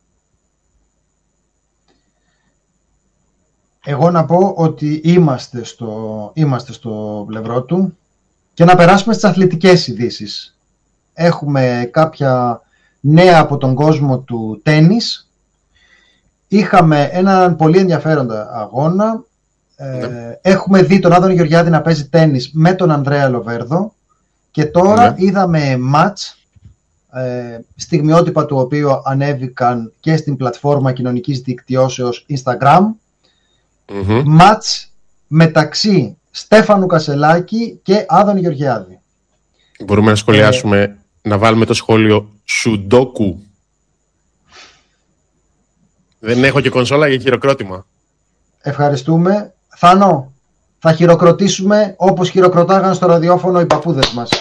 Εγώ να πω ότι είμαστε στο, είμαστε στο πλευρό του και να περάσουμε στις αθλητικές ειδήσεις. Έχουμε κάποια νέα από τον κόσμο του τένις. Είχαμε έναν πολύ ενδιαφέροντα αγώνα. Ναι. Ε, έχουμε δει τον Άδωνη Γεωργιάδη να παίζει τένις με τον Ανδρέα Λοβέρδο και τώρα ναι. είδαμε μάτς, ε, στιγμιότυπα του οποίου ανέβηκαν και στην πλατφόρμα κοινωνικής δικτυώσεως Instagram. Mm-hmm. Μάτς μεταξύ Στέφανου Κασελάκη και Άδωνη Γεωργιάδη. Μπορούμε να σχολιάσουμε, ε, να βάλουμε το σχόλιο Σουντόκου. Δεν έχω και κονσόλα για χειροκρότημα. Ευχαριστούμε. Θάνο, θα χειροκροτήσουμε όπως χειροκροτάγαν στο ραδιόφωνο οι παππούδες μας.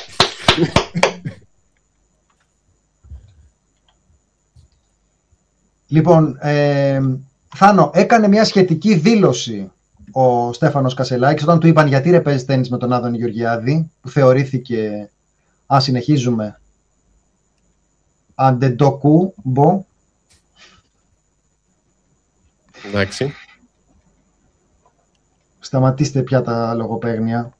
Λοιπόν, ε, Θάνο, έκανε μια σχετική δήλωση ο Στέφανος Κασελάκης όταν του είπαν γιατί ρε παίζεις τένις με τον Άδωνη Γεωργιάδη, που θεωρήθηκε, αν συνεχίζουμε, αντεντοκού, μπο. Εντάξει. Σταματήστε πια τα λογοπαίγνια.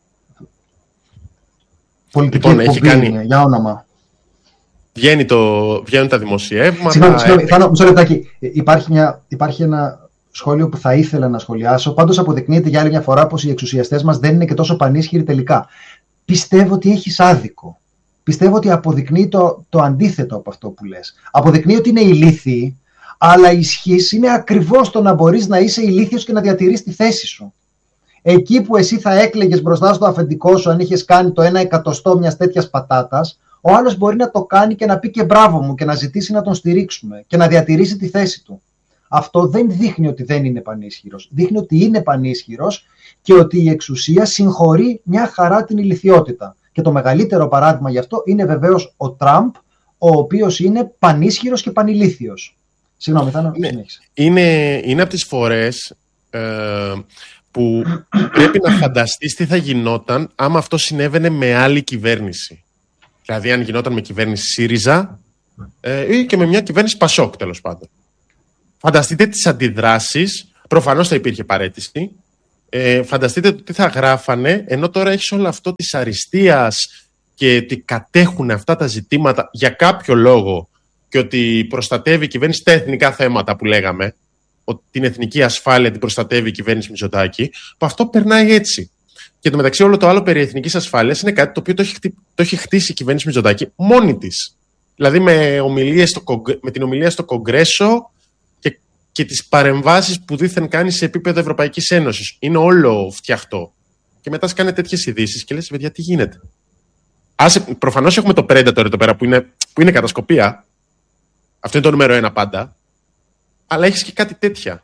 Πολιτική λοιπόν, εκπομπή, κάνει... για όνομα. Βγαίνει το... Βγαίνουν τα δημοσιεύματα. Συγγνώμη, συγγνώμη, Θάνο, μισό λεπτάκι. Υπάρχει, μια... Υπάρχει ένα σχόλιο που θα ήθελα να σχολιάσω. Πάντως αποδεικνύεται για άλλη μια φορά πως οι εξουσιαστές μας δεν είναι και τόσο πανίσχυροι τελικά. Πιστεύω ότι έχεις άδικο. Πιστεύω ότι αποδεικνύει το, το αντίθετο από αυτό που λες. Αποδεικνύει ότι είναι ηλίθιοι, αλλά η ισχύς είναι ακριβώς το να μπορείς να είσαι ηλίθιος και να διατηρείς τη θέση σου. Εκεί που εσύ θα έκλαιγες μπροστά στο αφεντικό σου αν είχες κάνει το ένα εκατοστό μιας τέτοιας πατάτας, ο άλλος μπορεί να το κάνει και να πει και μπράβο μου και να ζητήσει να τον στηρίξουμε και να διατηρήσει τη θέση του. Αυτό δεν δείχνει ότι δεν είναι πανίσχυρος. Δείχνει ότι είναι πανίσχυρος και ότι η εξουσία συγχωρεί μια χαρά την ηλιθιότητα. Και το μεγαλύτερο παράδειγμα γι' αυτό είναι βεβαίως ο Τραμπ, ο οποίος είναι πανίσχυρος και πανηλήθιος. Συγγνώμη, θα είναι, είναι, είναι από τις φορές ε, που πρέπει να φανταστείς τι θα γινόταν άμα αυτό συνέβαινε με άλλη κυβέρνηση. Δηλαδή αν γινόταν με κυβέρνηση ΣΥΡΙΖΑ ε, ή και με μια κυβέρνηση Πασόκ, τέλος πάντων. Φανταστείτε τις αντιδράσεις, προφανώς θα υπήρχε παραίτηση. Ε, φανταστείτε τι θα γράφανε, ενώ τώρα έχεις όλο αυτό της αριστείας και ότι κατέχουν αυτά τα ζητήματα για κάποιο λόγο και ότι προστατεύει η κυβέρνηση τα εθνικά θέματα που λέγαμε, ότι την εθνική ασφάλεια την προστατεύει η κυβέρνηση Μητσοτάκη, που αυτό περνάει έτσι. Και το μεταξύ όλο το άλλο περί εθνικής ασφάλειας είναι κάτι το οποίο το έχει, το έχει χτίσει η κυβέρνηση Μητσοτάκη μόνη της. Δηλαδή με, ομιλίες στο, με την ομιλία στο Κογκρέσο και, και τις παρεμβάσεις που δήθεν κάνει σε επίπεδο Ευρωπαϊκής Ένωσης. Είναι όλο φτιαχτό. Και μετά σκάνε τέτοιες ειδήσεις και λες, παιδιά, τι γίνεται. Άσε, προφανώς έχουμε το Predator εδώ πέρα που είναι, που είναι κατασκοπία. Αυτό είναι το νούμερο ένα πάντα. Αλλά έχεις και κάτι τέτοια.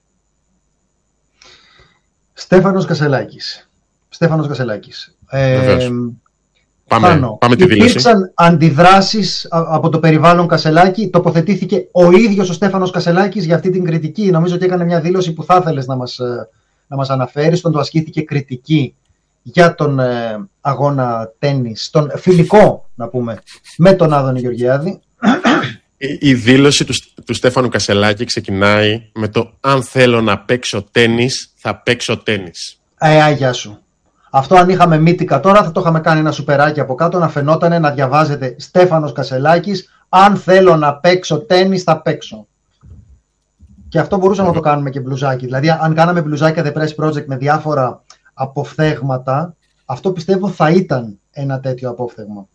Στέφανος Κασελάκης. Στέφανος Κασελάκης. Ε, πάμε, πάνω. πάμε τη δήλωση. Υπήρξαν αντιδράσεις από το περιβάλλον Κασελάκη. Τοποθετήθηκε ο ίδιος ο Στέφανος Κασελάκης για αυτή την κριτική. Νομίζω ότι έκανε μια δήλωση που θα ήθελες να μας, να μας αναφέρεις. Τον του ασκήθηκε κριτική για τον ε, αγώνα τένις, τον φιλικό, να πούμε, με τον Άδωνη Γεωργιάδη. Η, η δήλωση του, του Στέφανου Κασελάκη ξεκινάει με το «Αν θέλω να παίξω τένις, θα παίξω τένις». Ε, αγιά σου. Αυτό αν είχαμε μύτικα τώρα θα το είχαμε κάνει ένα σουπεράκι από κάτω να φαινότανε να διαβάζεται Στέφανος Κασελάκης «Αν θέλω να παίξω τένις, θα παίξω». Και αυτό μπορούσαμε mm. να το κάνουμε και μπλουζάκι. Δηλαδή αν κάναμε μπλουζάκια The Press Project με διάφορα αποφθέγματα, αυτό πιστεύω θα ήταν ένα τέτοιο απόφθεγμα.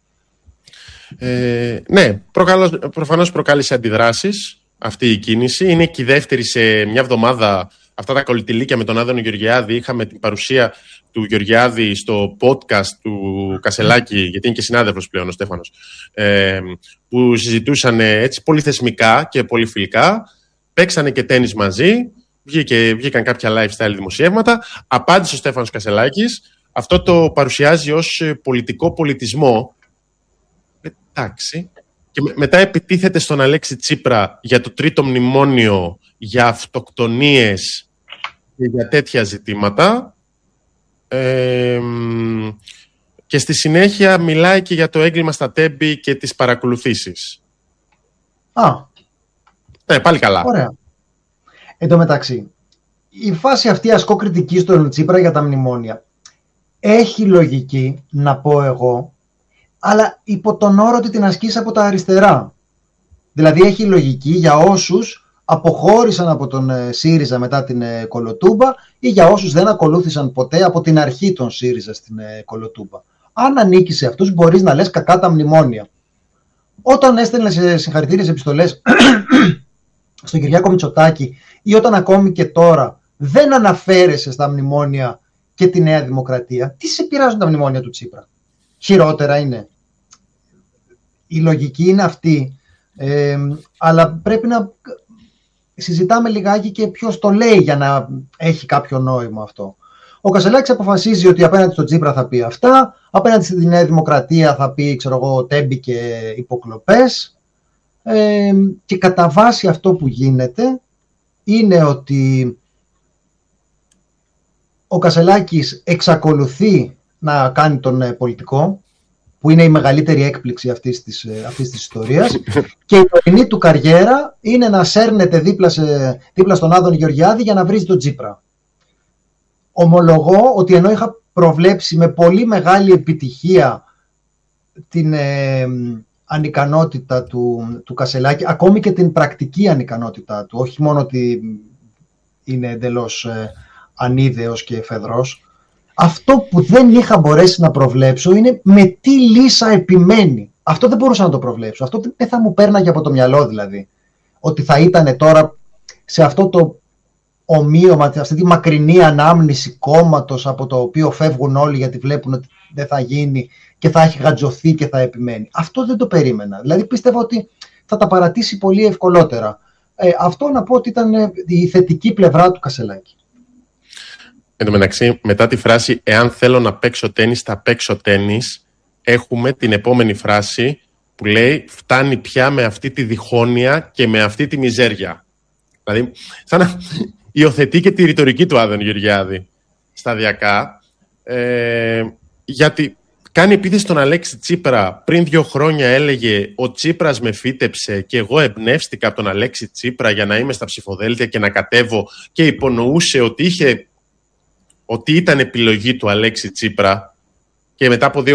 Ε, ναι, προφανώς προκάλεσε αντιδράσεις αυτή η κίνηση. Είναι και η δεύτερη σε μια εβδομάδα. Αυτά τα κολλητηλίκια με τον Άδωνο Γεωργιάδη. Είχαμε την παρουσία του Γεωργιάδη στο podcast του Κασελάκη, γιατί είναι και συνάδελφος πλέον ο Στέφανος, ε, που συζητούσαν έτσι πολύ θεσμικά και πολύ φιλικά. Παίξανε και τένις μαζί. Βγήκε, βγήκαν κάποια lifestyle δημοσιεύματα. Απάντησε ο Στέφανος Κασελάκης. Αυτό το παρουσιάζει ως πολιτικό πολιτισμό. Εντάξει. Και μετά επιτίθεται στον Αλέξη Τσίπρα για το τρίτο μνημόνιο, για αυτοκτονίες και για τέτοια ζητήματα. Ε, και στη συνέχεια μιλάει και για το έγκλημα στα Τέμπη και τις παρακολουθήσεις. Α. Ναι, πάλι καλά. Ωραία. Εν τω μεταξύ, η φάση αυτή ασκώ κριτική στον Τσίπρα για τα μνημόνια έχει λογική, να πω εγώ, αλλά υπό τον όρο ότι την ασκείς από τα αριστερά. Δηλαδή έχει λογική για όσους αποχώρησαν από τον ΣΥΡΙΖΑ μετά την Κολοτούμπα ή για όσους δεν ακολούθησαν ποτέ από την αρχή τον ΣΥΡΙΖΑ στην Κολοτούμπα. Αν ανήκεις σε αυτούς μπορείς να λες κακά τα μνημόνια. Όταν έστελνες συγχαρητήριες επιστολές στον Κυριάκο Μητσοτάκη ή όταν ακόμη και τώρα δεν αναφέρεσαι στα μνημόνια και τη Νέα Δημοκρατία, τι σε πειράζουν τα μνημόνια του Τσίπρα? Χειρότερα είναι. Η λογική είναι αυτή, ε, αλλά πρέπει να συζητάμε λιγάκι και ποιος το λέει για να έχει κάποιο νόημα αυτό. Ο Κασελάκης αποφασίζει ότι απέναντι στον Τσίπρα θα πει αυτά, απέναντι στη Νέα Δημοκρατία θα πει, ξέρω εγώ, τέμπη και υποκλοπές. Ε, και κατά βάση αυτό που γίνεται είναι ότι ο Κασελάκης εξακολουθεί να κάνει τον πολιτικό, που είναι η μεγαλύτερη έκπληξη αυτής της, αυτής της ιστορίας, και η τωρινή του καριέρα είναι να σέρνεται δίπλα, σε, δίπλα στον Άδωνη Γεωργιάδη για να βρίζει τον Τσίπρα. Ομολογώ ότι ενώ είχα προβλέψει με πολύ μεγάλη επιτυχία την ε, ανικανότητα του, του Κασελάκη, ακόμη και την πρακτική ανικανότητά του, όχι μόνο ότι είναι εντελώς ε, ανίδεος και εφεδρός, αυτό που δεν είχα μπορέσει να προβλέψω είναι με τι λύσα επιμένει. Αυτό δεν μπορούσα να το προβλέψω. Αυτό δεν θα μου πέρναγε από το μυαλό δηλαδή. Ότι θα ήταν τώρα σε αυτό το ομοίωμα, αυτή τη μακρινή ανάμνηση κόμματος από το οποίο φεύγουν όλοι γιατί βλέπουν ότι δεν θα γίνει και θα έχει γατζωθεί και θα επιμένει. Αυτό δεν το περίμενα. Δηλαδή πίστευα ότι θα τα παρατήσει πολύ ευκολότερα. Ε, αυτό να πω ότι ήταν η θετική πλευρά του Κασελάκη. Εν τω μεταξύ, μετά τη φράση «Εάν θέλω να παίξω τένις, θα παίξω τένις», έχουμε την επόμενη φράση που λέει «Φτάνει πια με αυτή τη διχόνοια και με αυτή τη μιζέρια». Δηλαδή, σαν να υιοθετεί και τη ρητορική του Άδωνη Γεωργιάδη σταδιακά, ε, γιατί κάνει επίθεση στον Αλέξη Τσίπρα. Πριν δύο χρόνια έλεγε «Ο Τσίπρας με φύτεψε και εγώ εμπνεύστηκα από τον Αλέξη Τσίπρα για να είμαι στα ψηφοδέλτια και να κατέβω», και υπονοούσε ότι, είχε, ότι ήταν επιλογή του Αλέξη Τσίπρα, και μετά από δύο